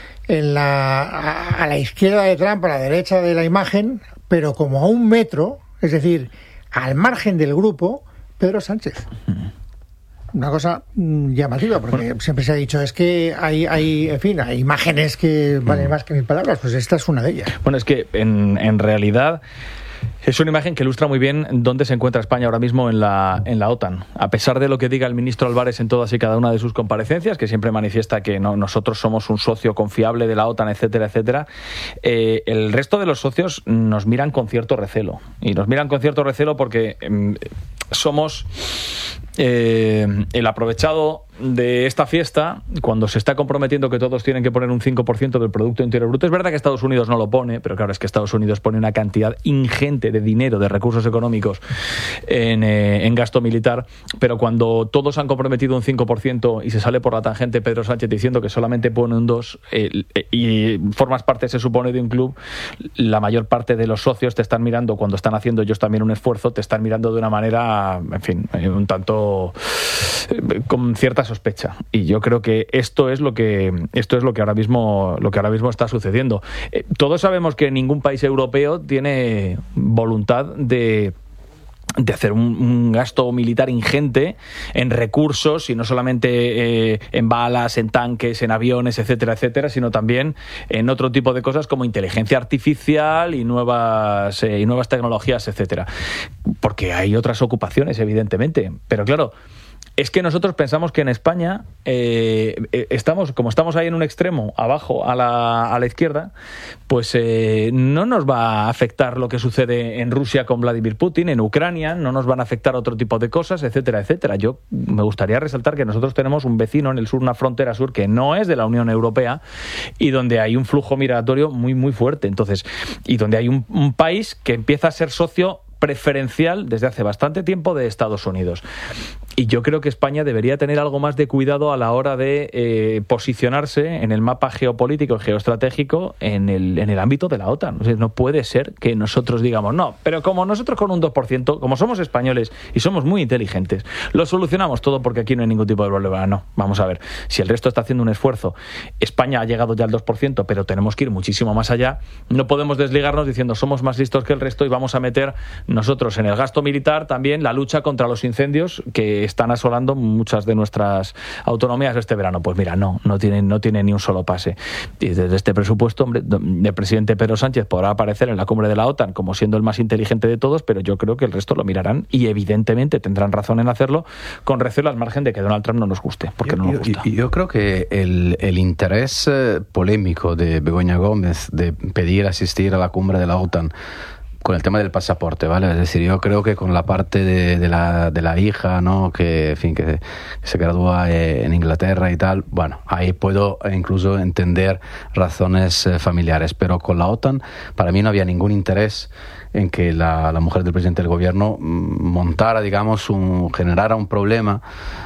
a la izquierda de Trump, a la derecha de la imagen, pero como a 1 metro, es decir, al margen del grupo, Pedro Sánchez. Una cosa llamativa, porque siempre se ha dicho es que hay imágenes que valen más que 1000 palabras, pues esta es una de ellas. Bueno, es que en realidad es una imagen que ilustra muy bien dónde se encuentra España ahora mismo en la OTAN. A pesar de lo que diga el ministro Álvarez en todas y cada una de sus comparecencias, que siempre manifiesta que nosotros somos un socio confiable de la OTAN, etcétera, etcétera, el resto de los socios nos miran con cierto recelo. Y nos miran con cierto recelo porque somos el aprovechado de esta fiesta cuando se está comprometiendo que todos tienen que poner un 5% del Producto Interior Bruto. Es verdad que Estados Unidos no lo pone, pero claro, es que Estados Unidos pone una cantidad ingente de dinero, de recursos económicos en gasto militar, pero cuando todos han comprometido un 5% y se sale por la tangente Pedro Sánchez diciendo que solamente pone un 2% y formas parte, se supone, de un club, la mayor parte de los socios te están mirando, cuando están haciendo ellos también un esfuerzo, te están mirando de una manera, en fin, un tanto con cierta sospecha. Y yo creo que esto es lo que ahora mismo está sucediendo. Todos sabemos que ningún país europeo tiene voluntad de hacer un gasto militar ingente en recursos, y no solamente en balas, en tanques, en aviones, etcétera, etcétera, sino también en otro tipo de cosas como inteligencia artificial y nuevas tecnologías, etcétera. Porque hay otras ocupaciones, evidentemente. Pero claro, es que nosotros pensamos que en España estamos ahí en un extremo, abajo a la izquierda, pues no nos va a afectar lo que sucede en Rusia con Vladimir Putin, en Ucrania, no nos van a afectar otro tipo de cosas, etcétera, etcétera. Yo me gustaría resaltar que nosotros tenemos un vecino en el sur, una frontera sur que no es de la Unión Europea y donde hay un flujo migratorio muy, muy fuerte. Entonces, y donde hay un país que empieza a ser socio preferencial desde hace bastante tiempo de Estados Unidos. Y yo creo que España debería tener algo más de cuidado a la hora de posicionarse en el mapa geopolítico y geoestratégico en el ámbito de la OTAN. O sea, no puede ser que nosotros digamos, no, pero como nosotros con un 2%, como somos españoles y somos muy inteligentes, lo solucionamos todo porque aquí no hay ningún tipo de problema. No, vamos a ver, si el resto está haciendo un esfuerzo, España ha llegado ya al 2%, pero tenemos que ir muchísimo más allá, no podemos desligarnos diciendo somos más listos que el resto y vamos a meter nosotros en el gasto militar también la lucha contra los incendios que están asolando muchas de nuestras autonomías este verano. Pues mira, no tiene ni un solo pase. Y desde este presupuesto, hombre, el presidente Pedro Sánchez podrá aparecer en la cumbre de la OTAN como siendo el más inteligente de todos, pero yo creo que el resto lo mirarán y evidentemente tendrán razón en hacerlo, con recelo al margen de que Donald Trump no nos guste, porque no nos gusta. Yo creo que el interés polémico de Begoña Gómez de pedir asistir a la cumbre de la OTAN con el tema del pasaporte, ¿vale? Es decir, yo creo que con la parte de la hija, ¿no? Que, en fin, que se gradúa en Inglaterra y tal, bueno, ahí puedo incluso entender razones familiares, pero con la OTAN para mí no había ningún interés en que la mujer del presidente del gobierno montara, digamos, generara un problema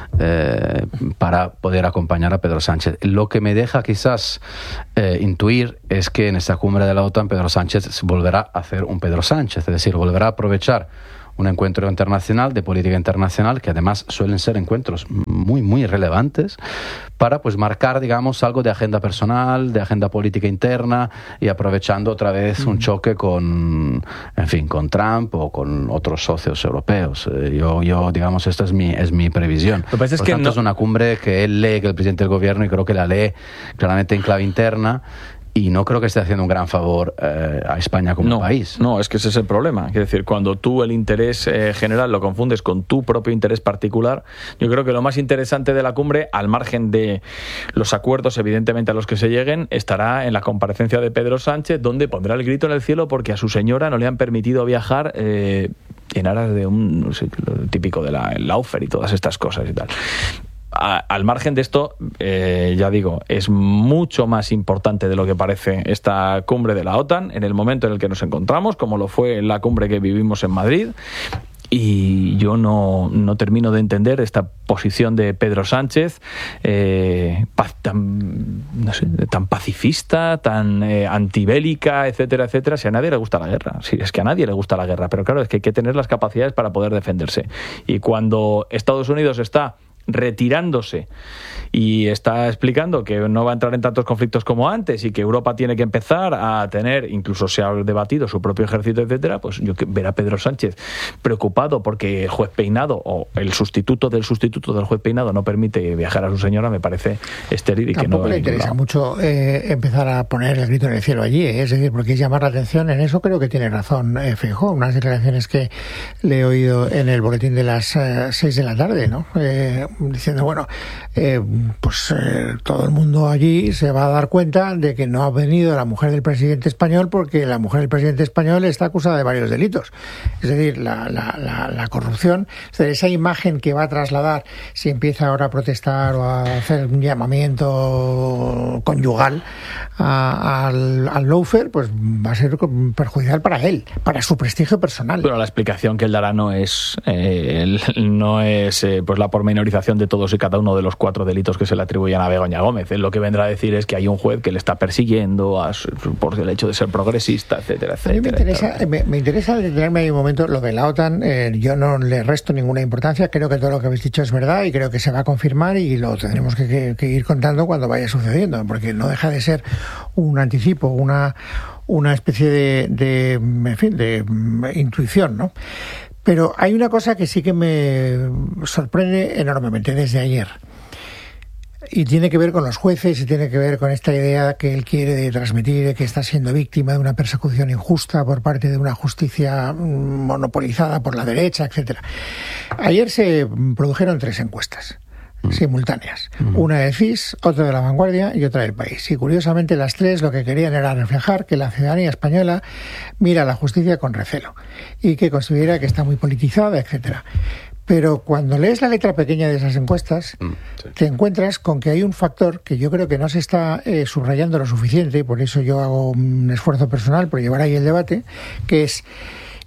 para poder acompañar a Pedro Sánchez. Lo que me deja quizás intuir es que en esta cumbre de la OTAN Pedro Sánchez volverá a hacer un Pedro Sánchez, es decir, volverá a aprovechar un encuentro internacional de política internacional, que además suelen ser encuentros muy, muy relevantes, para pues marcar, digamos, algo de agenda personal, de agenda política interna, y aprovechando otra vez un choque con Trump o con otros socios europeos. Yo digamos, esta es mi previsión. Lo que pasa es Por que tanto, es una cumbre que él lee, que el presidente del gobierno, y creo que la lee claramente en clave interna, y no creo que esté haciendo un gran favor a España como país. No, es que ese es el problema. Es decir, cuando tú el interés general lo confundes con tu propio interés particular, yo creo que lo más interesante de la cumbre, al margen de los acuerdos evidentemente a los que se lleguen, estará en la comparecencia de Pedro Sánchez, donde pondrá el grito en el cielo porque a su señora no le han permitido viajar en aras de no sé, lo típico de el Laufer y todas estas cosas y tal. Al margen de esto, ya digo, es mucho más importante de lo que parece esta cumbre de la OTAN en el momento en el que nos encontramos, como lo fue en la cumbre que vivimos en Madrid. Y yo no termino de entender esta posición de Pedro Sánchez tan pacifista, tan antibélica, etcétera, etcétera. Si a nadie le gusta la guerra, sí, es que a nadie le gusta la guerra, pero claro, es que hay que tener las capacidades para poder defenderse. Y cuando Estados Unidos está retirándose y está explicando que no va a entrar en tantos conflictos como antes y que Europa tiene que empezar a tener, incluso se ha debatido, su propio ejército, etcétera, pues yo ver a Pedro Sánchez preocupado porque el juez Peinado o el sustituto del juez Peinado no permite viajar a su señora, me parece estéril y que no le interesa mucho empezar a poner el grito en el cielo allí, es decir, porque es llamar la atención. En eso creo que tiene razón Feijóo, unas declaraciones que le he oído en el boletín de las 6 de la tarde, ¿no? Diciendo, bueno, todo el mundo allí se va a dar cuenta de que no ha venido la mujer del presidente español porque la mujer del presidente español está acusada de varios delitos. Es decir, la corrupción, es decir, esa imagen que va a trasladar si empieza ahora a protestar o a hacer un llamamiento conyugal al lawfare, pues va a ser perjudicial para él, para su prestigio personal. Pero la explicación que él dará no es pues la pormenorización de todos y cada uno de los 4 delitos que se le atribuyen a Begoña Gómez. Él lo que vendrá a decir es que hay un juez que le está persiguiendo por el hecho de ser progresista, etcétera, etcétera. A mí me interesa detenerme ahí un momento. Lo de la OTAN, yo no le resto ninguna importancia. Creo que todo lo que habéis dicho es verdad y creo que se va a confirmar y lo tendremos que ir contando cuando vaya sucediendo, porque no deja de ser un anticipo, una especie de intuición, ¿no? Pero hay una cosa que sí que me sorprende enormemente desde ayer. Y tiene que ver con los jueces y tiene que ver con esta idea que él quiere de transmitir de que está siendo víctima de una persecución injusta por parte de una justicia monopolizada por la derecha, etcétera. Ayer se produjeron 3 encuestas simultáneas, una del CIS, otra de La Vanguardia y otra del País, y curiosamente las 3 lo que querían era reflejar que la ciudadanía española mira a la justicia con recelo y que considera que está muy politizada, etcétera. Pero cuando lees la letra pequeña de esas encuestas, te encuentras con que hay un factor que yo creo que no se está subrayando lo suficiente, y por eso yo hago un esfuerzo personal por llevar ahí el debate, que es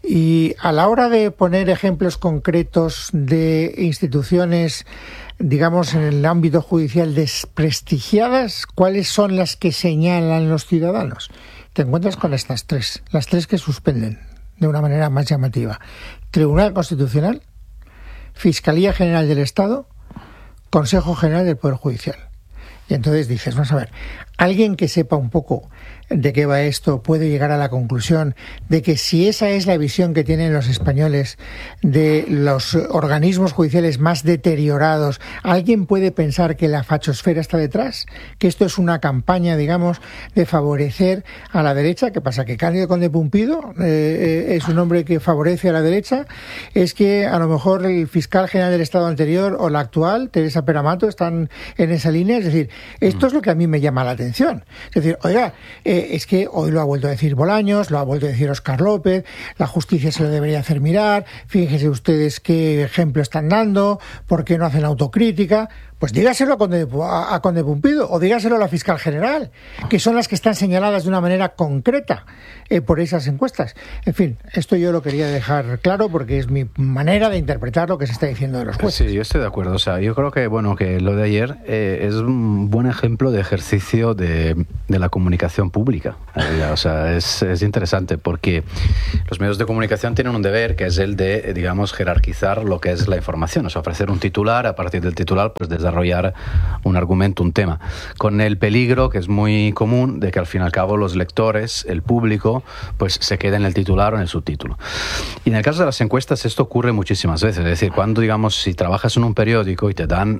Y a la hora de poner ejemplos concretos de instituciones, digamos, en el ámbito judicial desprestigiadas, ¿cuáles son las que señalan los ciudadanos? Te encuentras con estas tres, las tres que suspenden de una manera más llamativa. Tribunal Constitucional, Fiscalía General del Estado, Consejo General del Poder Judicial. Y entonces dices, vamos a ver, alguien que sepa un poco de qué va esto puede llegar a la conclusión de que si esa es la visión que tienen los españoles de los organismos judiciales más deteriorados, ¿alguien puede pensar que la fachosfera está detrás? ¿Que esto es una campaña, digamos, de favorecer a la derecha? ¿Qué pasa? ¿Que Cándido Conde Pumpido es un hombre que favorece a la derecha? ¿Es que a lo mejor el fiscal general del Estado anterior o la actual, Teresa Peramato, están en esa línea? Es decir, esto es lo que a mí me llama la atención. Es decir, oiga, es que hoy lo ha vuelto a decir Bolaños, lo ha vuelto a decir Óscar López, la justicia se lo debería hacer mirar, fíjense ustedes qué ejemplo están dando, por qué no hacen autocrítica. Pues dígaselo a Conde Pumpido o dígaselo a la fiscal general, que son las que están señaladas de una manera concreta por esas encuestas. En fin, esto yo lo quería dejar claro porque es mi manera de interpretar lo que se está diciendo de los jueces. Sí, yo estoy de acuerdo. O sea, yo creo que que lo de ayer es un buen ejemplo de ejercicio de la comunicación pública. O sea, es interesante porque los medios de comunicación tienen un deber que es el de, digamos, jerarquizar lo que es la información, o sea, ofrecer un titular, a partir del titular, pues desarrollar un argumento, un tema, con el peligro que es muy común de que al fin y al cabo los lectores, el público, pues se quede en el titular o en el subtítulo. Y en el caso de las encuestas esto ocurre muchísimas veces, es decir, cuando, digamos, si trabajas en un periódico y te dan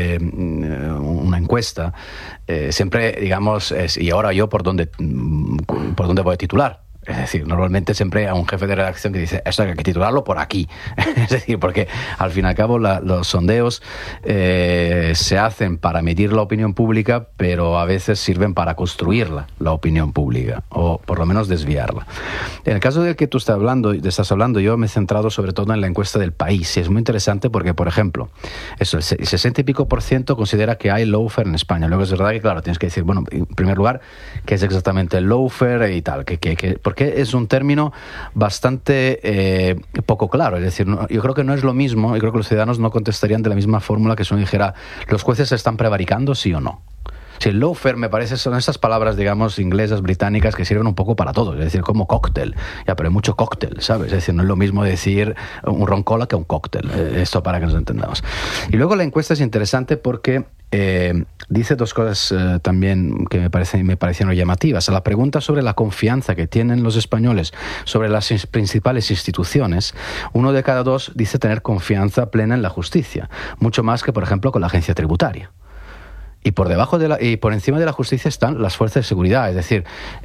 una encuesta, siempre, digamos, y ahora yo por dónde voy a titular. Es decir, normalmente siempre a un jefe de redacción que dice, esto hay que titularlo por aquí. Es decir, porque al fin y al cabo los sondeos se hacen para medir la opinión pública, pero a veces sirven para construirla, la opinión pública, o por lo menos desviarla. En el caso del que tú estás hablando, yo me he centrado sobre todo en la encuesta del País. Y es muy interesante porque, por ejemplo, el 60 y pico % considera que hay lawfare en España. Luego es verdad que, claro, tienes que decir, bueno, en primer lugar, ¿qué es exactamente el lawfare y tal? Porque es un término bastante poco claro. Es decir, yo creo que no es lo mismo, yo creo que los ciudadanos no contestarían de la misma fórmula que si uno dijera, ¿los jueces se están prevaricando, sí o no? Si el lawfare, me parece, son estas palabras, digamos, inglesas, británicas, que sirven un poco para todo, es decir, como cóctel. Ya, pero hay mucho cóctel, ¿sabes? Es decir, no es lo mismo decir un ron cola que un cóctel. Esto para que nos entendamos. Y luego la encuesta es interesante porque dice dos cosas también que me parecieron llamativas. A la pregunta sobre la confianza que tienen los españoles sobre las principales instituciones, 1 de cada 2 dice tener confianza plena en la justicia, mucho más que, por ejemplo, con la agencia tributaria. Y por debajo y por encima de la justicia están las fuerzas de seguridad, es decir,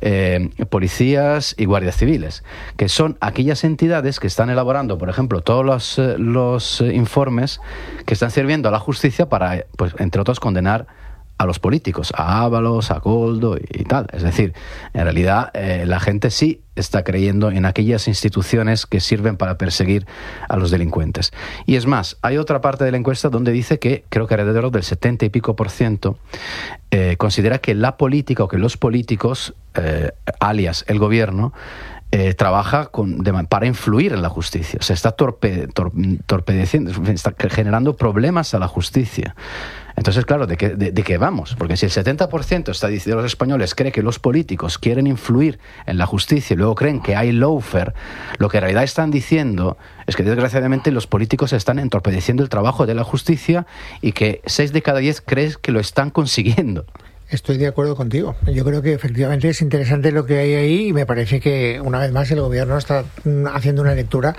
policías y guardias civiles, que son aquellas entidades que están elaborando, por ejemplo, todos los informes que están sirviendo a la justicia para, pues, entre otros, condenar a los políticos, a Ábalos, a Koldo y tal. Es decir, en realidad la gente sí está creyendo en aquellas instituciones que sirven para perseguir a los delincuentes. Y es más, hay otra parte de la encuesta donde dice que, creo que alrededor del 70 y pico %, considera que la política o que los políticos, alias el gobierno, trabaja para influir en la justicia. O sea, está torpedeciendo, está generando problemas a la justicia. Entonces, claro, ¿de qué vamos? Porque si el 70% de los españoles cree que los políticos quieren influir en la justicia y luego creen que hay lawfare, lo que en realidad están diciendo es que, desgraciadamente, los políticos están entorpeciendo el trabajo de la justicia y que 6 de cada 10 creen que lo están consiguiendo. Estoy de acuerdo contigo. Yo creo que efectivamente es interesante lo que hay ahí y me parece que, una vez más, el gobierno está haciendo una lectura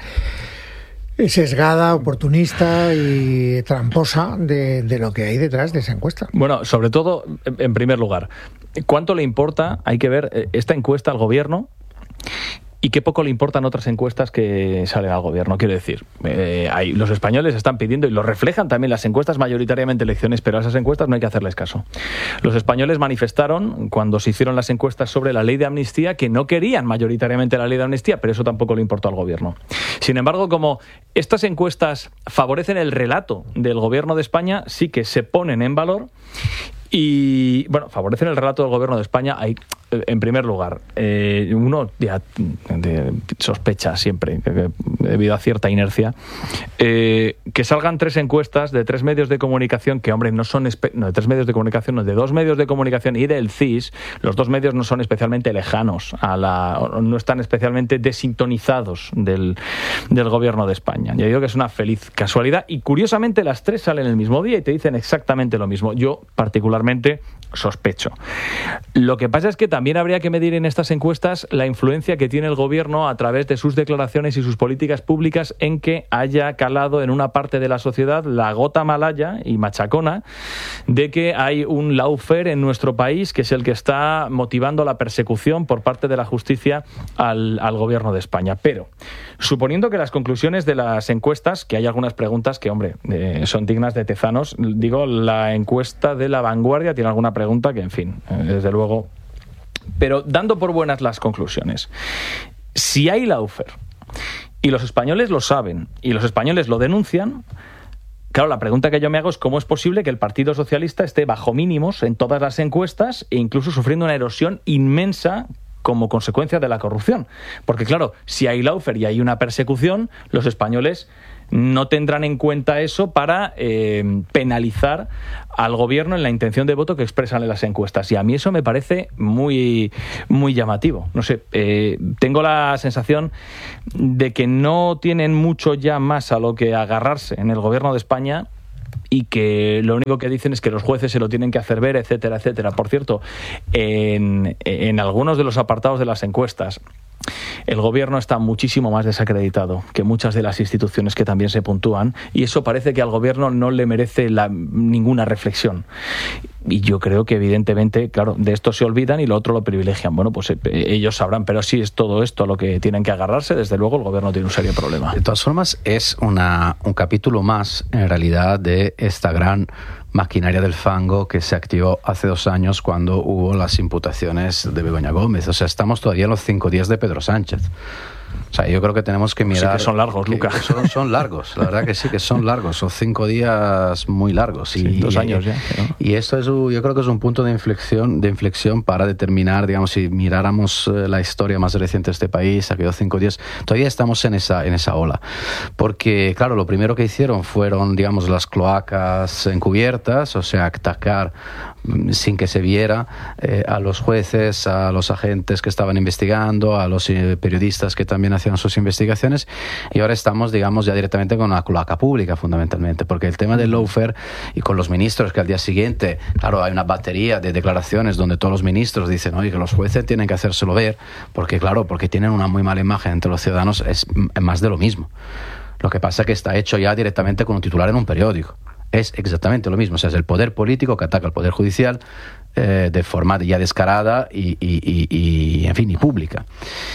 sesgada, oportunista y tramposa de lo que hay detrás de esa encuesta. Bueno, sobre todo, en primer lugar, ¿cuánto le importa? Hay que ver esta encuesta al gobierno y qué poco le importan otras encuestas que salen al gobierno. Quiero decir, los españoles están pidiendo, y lo reflejan también las encuestas, mayoritariamente elecciones, pero a esas encuestas no hay que hacerles caso. Los españoles manifestaron, cuando se hicieron las encuestas sobre la ley de amnistía, que no querían mayoritariamente la ley de amnistía, pero eso tampoco le importó al gobierno. Sin embargo, como estas encuestas favorecen el relato del gobierno de España, sí que se ponen en valor. Y, bueno, favorecen el relato del gobierno de España. en primer lugar, uno ya sospecha siempre, debido a cierta inercia, que salgan 3 encuestas de 3 medios de comunicación que, hombre, no son... de 3 medios de comunicación, no, de 2 medios de comunicación y del CIS. Los 2 medios no son especialmente lejanos, no están especialmente desintonizados del gobierno de España. Ya digo que es una feliz casualidad y, curiosamente, las 3 salen el mismo día y te dicen exactamente lo mismo. Yo, particularmente, sospecho. Lo que pasa es que también habría que medir en estas encuestas la influencia que tiene el gobierno a través de sus declaraciones y sus políticas públicas en que haya calado en una parte de la sociedad la gota malaya y machacona de que hay un lawfare en nuestro país que es el que está motivando la persecución por parte de la justicia al gobierno de España. Pero, suponiendo que las conclusiones de las encuestas, que hay algunas preguntas que, hombre, son dignas de tezanos, digo, la encuesta de La Vanguardia tiene alguna pregunta que, en fin, desde luego... Pero dando por buenas las conclusiones, si hay lawfare y los españoles lo saben y los españoles lo denuncian, claro, la pregunta que yo me hago es cómo es posible que el Partido Socialista esté bajo mínimos en todas las encuestas e incluso sufriendo una erosión inmensa como consecuencia de la corrupción. Porque, claro, si hay lawfare y hay una persecución, los españoles no tendrán en cuenta eso para penalizar al gobierno en la intención de voto que expresan en las encuestas. Y a mí eso me parece muy, muy llamativo. No sé, tengo la sensación de que no tienen mucho ya más a lo que agarrarse en el gobierno de España y que lo único que dicen es que los jueces se lo tienen que hacer ver, etcétera, etcétera. Por cierto, en algunos de los apartados de las encuestas, el gobierno está muchísimo más desacreditado que muchas de las instituciones que también se puntúan, y eso parece que al gobierno no le merece ninguna reflexión. Y yo creo que, evidentemente, claro, de esto se olvidan y lo otro lo privilegian. Bueno, pues ellos sabrán, pero si es todo esto a lo que tienen que agarrarse, desde luego el gobierno tiene un serio problema. De todas formas, es un capítulo más, en realidad, de esta gran maquinaria del fango que se activó hace 2 años cuando hubo las imputaciones de Begoña Gómez. O sea, estamos todavía en los 5 días de Pedro Sánchez. O sea, yo creo que tenemos que mirar... Sí que son largos, Lucas. Son largos, la verdad que sí que son largos. Son 5 días muy largos. Sí, 2 años ya. ¿No? Y esto yo creo que es un punto de inflexión para determinar, digamos, si miráramos la historia más reciente de este país, aquellos 5 días, todavía estamos en esa ola. Porque, claro, lo primero que hicieron fueron, digamos, las cloacas encubiertas, o sea, atacar sin que se viera a los jueces, a los agentes que estaban investigando, a los periodistas que también hacían sus investigaciones, y ahora estamos, digamos, ya directamente con una cloaca pública, fundamentalmente, porque el tema del lawfare y con los ministros que al día siguiente, claro, hay una batería de declaraciones donde todos los ministros dicen, oye, que los jueces tienen que hacérselo ver, porque claro, porque tienen una muy mala imagen entre los ciudadanos, es más de lo mismo. Lo que pasa es que está hecho ya directamente con un titular en un periódico. Es exactamente lo mismo, o sea, es el poder político que ataca al poder judicial de forma ya descarada y en fin, y pública.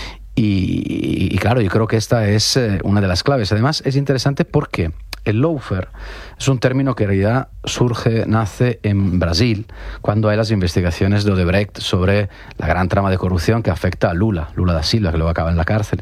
Y claro, yo creo que esta es una de las claves. Además, es interesante porque el lawfare es un término que en realidad nace en Brasil, cuando hay las investigaciones de Odebrecht sobre la gran trama de corrupción que afecta a Lula da Silva, que luego acaba en la cárcel y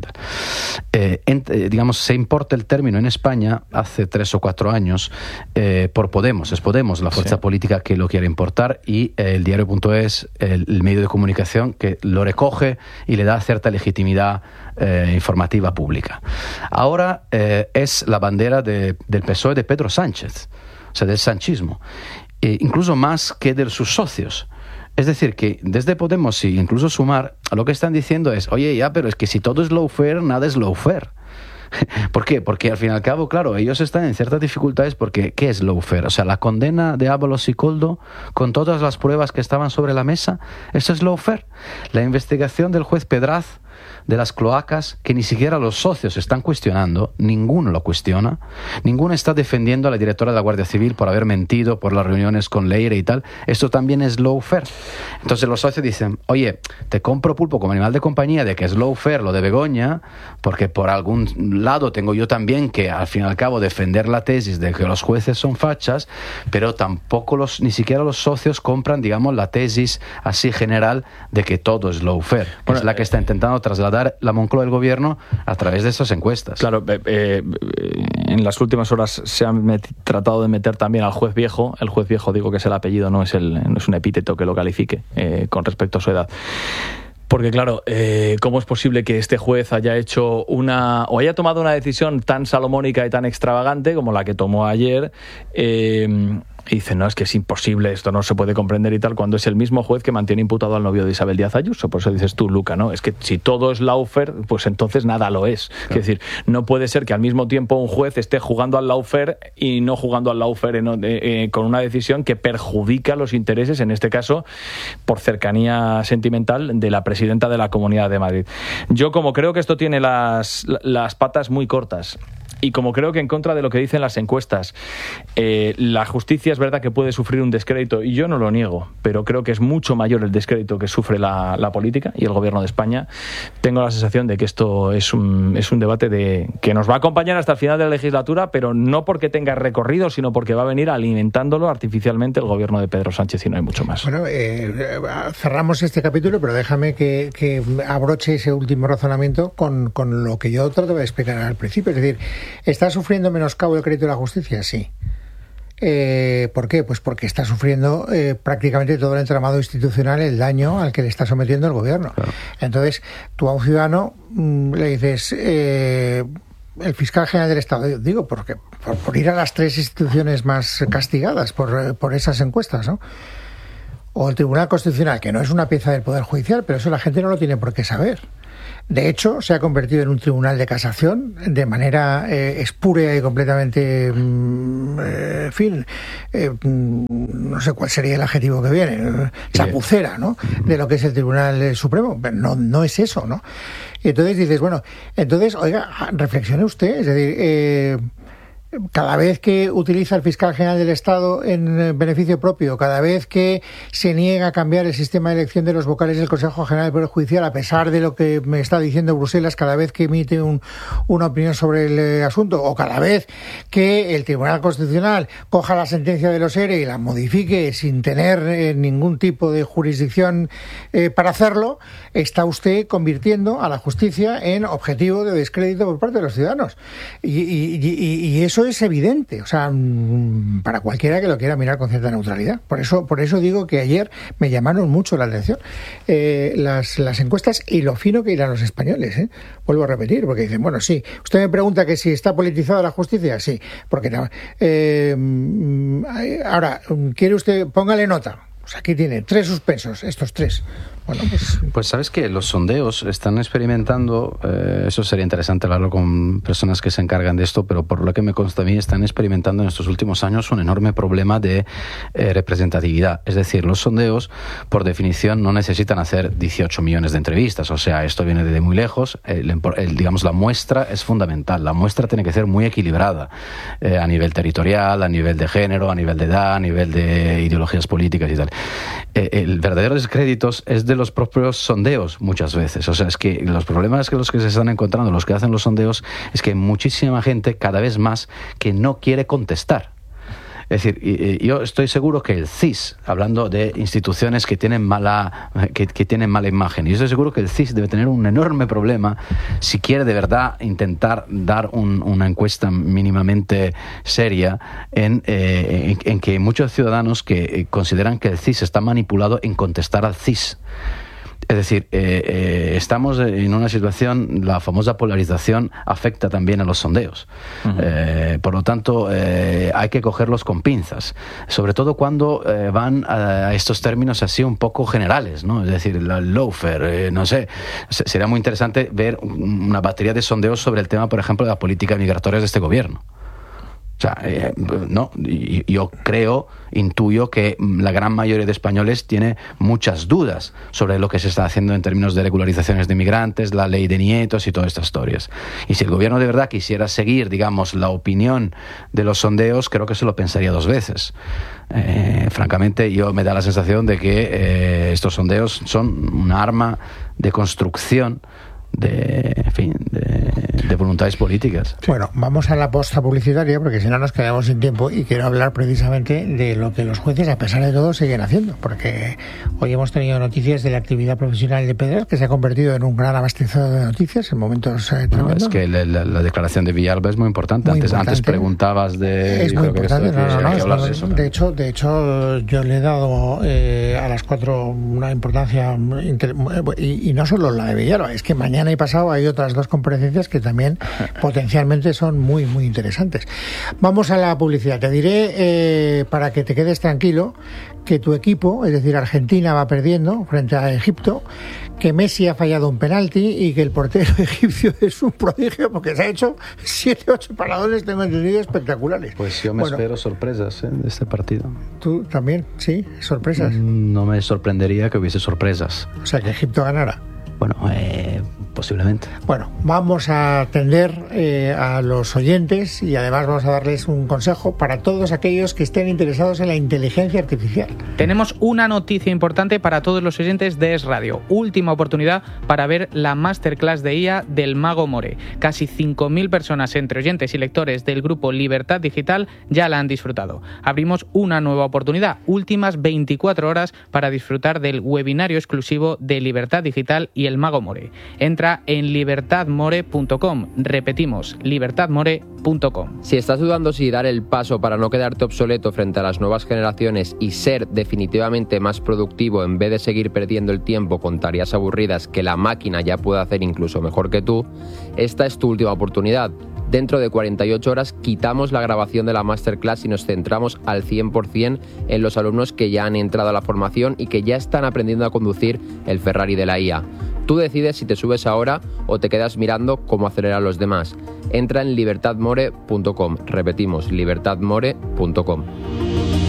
tal. Digamos, se importa el término en España hace 3 o 4 años por Podemos. Es Podemos la fuerza política que lo quiere importar, y el diario.es, el medio de comunicación que lo recoge y le da cierta legitimidad informativa pública. Ahora es la bandera del PSOE de Pedro Sánchez, o sea, del sanchismo, incluso más que de sus socios. Es decir, que desde Podemos y incluso Sumar, lo que están diciendo es, oye, ya, pero es que si todo es lawfare, nada es lawfare. ¿Por qué? Porque al fin y al cabo, claro, ellos están en ciertas dificultades porque ¿qué es lawfare? O sea, la condena de Ábalos y Koldo con todas las pruebas que estaban sobre la mesa, ¿eso es lawfare? La investigación del juez Pedraz de las cloacas, que ni siquiera los socios están cuestionando, ninguno lo cuestiona, ninguno está defendiendo a la directora de la Guardia Civil por haber mentido por las reuniones con Leire y tal. Esto también es lawfare. Entonces los socios dicen, oye, te compro pulpo como animal de compañía de que es lawfare lo de Begoña, porque por algún lado tengo yo también que al fin y al cabo defender la tesis de que los jueces son fachas, pero tampoco ni siquiera los socios compran, digamos, la tesis así general de que todo es lawfare, que es la que está intentando trasladar la Moncloa del gobierno a través de esas encuestas. Claro, en las últimas horas se han tratado de meter también al juez viejo. El juez viejo, digo que es el apellido, no es un epíteto que lo califique con respecto a su edad. Porque claro, ¿cómo es posible que este juez haya haya tomado una decisión tan salomónica y tan extravagante como la que tomó ayer? Y dice, no, es que es imposible, esto no se puede comprender y tal, cuando es el mismo juez que mantiene imputado al novio de Isabel Díaz Ayuso. Por eso dices tú, Luca, ¿no? Es que si todo es lawfare, pues entonces nada lo es. Claro. Es decir, no puede ser que al mismo tiempo un juez esté jugando al lawfare y no jugando al lawfare con una decisión que perjudica los intereses, en este caso, por cercanía sentimental, de la presidenta de la Comunidad de Madrid. Yo, como creo que esto tiene las patas muy cortas, y como creo que en contra de lo que dicen las encuestas, la justicia es verdad que puede sufrir un descrédito, y yo no lo niego, pero creo que es mucho mayor el descrédito que sufre la política y el gobierno de España. Tengo la sensación de que esto es un debate que nos va a acompañar hasta el final de la legislatura, pero no porque tenga recorrido, sino porque va a venir alimentándolo artificialmente el gobierno de Pedro Sánchez, y no hay mucho más. Bueno, cerramos este capítulo, pero déjame que abroche ese último razonamiento con lo que yo trato de explicar al principio. Es decir, ¿está sufriendo menoscabo el crédito de la justicia? Sí. ¿Por qué? Pues porque está sufriendo prácticamente todo el entramado institucional el daño al que le está sometiendo el gobierno. Claro. Entonces, tú a un ciudadano le dices, el fiscal general del Estado, digo, porque por ir a las 3 instituciones más castigadas por esas encuestas, ¿no? O el Tribunal Constitucional, que no es una pieza del Poder Judicial, pero eso la gente no lo tiene por qué saber. De hecho, se ha convertido en un tribunal de casación de manera espúrea y completamente, no sé cuál sería el adjetivo que viene, chapucera, ¿no? De lo que es el Tribunal Supremo. Pero no es eso, ¿no? Y entonces dices, bueno, oiga, reflexione usted, es decir, cada vez que utiliza el fiscal general del Estado en beneficio propio, cada vez que se niega a cambiar el sistema de elección de los vocales del Consejo General del Poder Judicial, a pesar de lo que me está diciendo Bruselas, cada vez que emite una opinión sobre el asunto, o cada vez que el Tribunal Constitucional coja la sentencia de los ERE y la modifique sin tener ningún tipo de jurisdicción para hacerlo, está usted convirtiendo a la justicia en objetivo de descrédito por parte de los ciudadanos. Y eso es evidente, o sea, para cualquiera que lo quiera mirar con cierta neutralidad. Por eso digo que ayer me llamaron mucho la atención las encuestas y lo fino que irán los españoles, ¿eh? Vuelvo a repetir, porque dicen, bueno, sí, usted me pregunta que si está politizada la justicia, sí, porque ahora, ¿quiere usted? Póngale nota. Pues aquí tiene 3 suspensos, estos 3. Bueno, pues sabes que los sondeos están experimentando, eso sería interesante hablarlo con personas que se encargan de esto, pero por lo que me consta a mí, están experimentando en estos últimos años un enorme problema de representatividad. Es decir, los sondeos, por definición, no necesitan hacer 18 millones de entrevistas. O sea, esto viene de muy lejos. Digamos, la muestra es fundamental. La muestra tiene que ser muy equilibrada a nivel territorial, a nivel de género, a nivel de edad, a nivel de ideologías políticas y tal. El verdadero descrédito es de los propios sondeos muchas veces. O sea, es que los problemas que se están encontrando los que hacen los sondeos es que hay muchísima gente, cada vez más, que no quiere contestar. Es decir, yo estoy seguro que el CIS, hablando de instituciones que tienen mala imagen, yo estoy seguro que el CIS debe tener un enorme problema si quiere de verdad intentar dar una encuesta mínimamente seria en que muchos ciudadanos que consideran que el CIS está manipulado en contestar al CIS. Es decir, estamos en una situación, la famosa polarización afecta también a los sondeos. Uh-huh. Por lo tanto, hay que cogerlos con pinzas, sobre todo cuando van a estos términos así un poco generales, ¿no? Es decir, el lawfare, no sé. Sería muy interesante ver una batería de sondeos sobre el tema, por ejemplo, de la política migratoria de este gobierno. O sea, no, yo intuyo que la gran mayoría de españoles tiene muchas dudas sobre lo que se está haciendo en términos de regularizaciones de migrantes, la ley de nietos y todas estas historias. Y si el gobierno de verdad quisiera seguir, digamos, la opinión de los sondeos, creo que se lo pensaría 2 veces. Francamente, yo me da la sensación de que estos sondeos son un arma de construcción de de voluntades políticas. Bueno, vamos a la posta publicitaria, porque si no nos quedamos sin tiempo, y quiero hablar precisamente de lo que los jueces, a pesar de todo, siguen haciendo, porque hoy hemos tenido noticias de la actividad profesional de Pedret, que se ha convertido en un gran abastecedor de noticias en momentos tremendos. Es que la declaración de Villalba es muy importante. Antes preguntabas de... Es muy importante. De hecho, yo le he dado a las 4 una importancia, y no solo la de Villalba, es que mañana y pasado hay otras 2 comparecencias que también potencialmente son muy, muy interesantes. Vamos a la publicidad. Te diré, para que te quedes tranquilo, que tu equipo, es decir, Argentina, va perdiendo frente a Egipto, que Messi ha fallado un penalti y que el portero egipcio es un prodigio porque se ha hecho 7-8 paradores, tengo entendido, espectaculares. Pues yo me espero sorpresas de este partido. ¿Tú también? ¿Sí? ¿Sorpresas? No me sorprendería que hubiese sorpresas. O sea, que Egipto ganara. Bueno, posiblemente. Bueno, vamos a atender a los oyentes y además vamos a darles un consejo para todos aquellos que estén interesados en la inteligencia artificial. Tenemos una noticia importante para todos los oyentes de Es Radio. Última oportunidad para ver la masterclass de IA del Mago More. Casi 5.000 personas entre oyentes y lectores del grupo Libertad Digital ya la han disfrutado. Abrimos una nueva oportunidad, últimas 24 horas para disfrutar del webinario exclusivo de Libertad Digital y el Mago More. Entra en libertadmore.com. Repetimos, libertadmore.com. Si estás dudando si dar el paso para no quedarte obsoleto frente a las nuevas generaciones y ser definitivamente más productivo en vez de seguir perdiendo el tiempo con tareas aburridas que la máquina ya puede hacer incluso mejor que tú, esta es tu última oportunidad. Dentro de 48 horas quitamos la grabación de la masterclass y nos centramos al 100% en los alumnos que ya han entrado a la formación y que ya están aprendiendo a conducir el Ferrari de la IA. Tú decides si te subes ahora o te quedas mirando cómo aceleran los demás. Entra en libertadmore.com. Repetimos, libertadmore.com.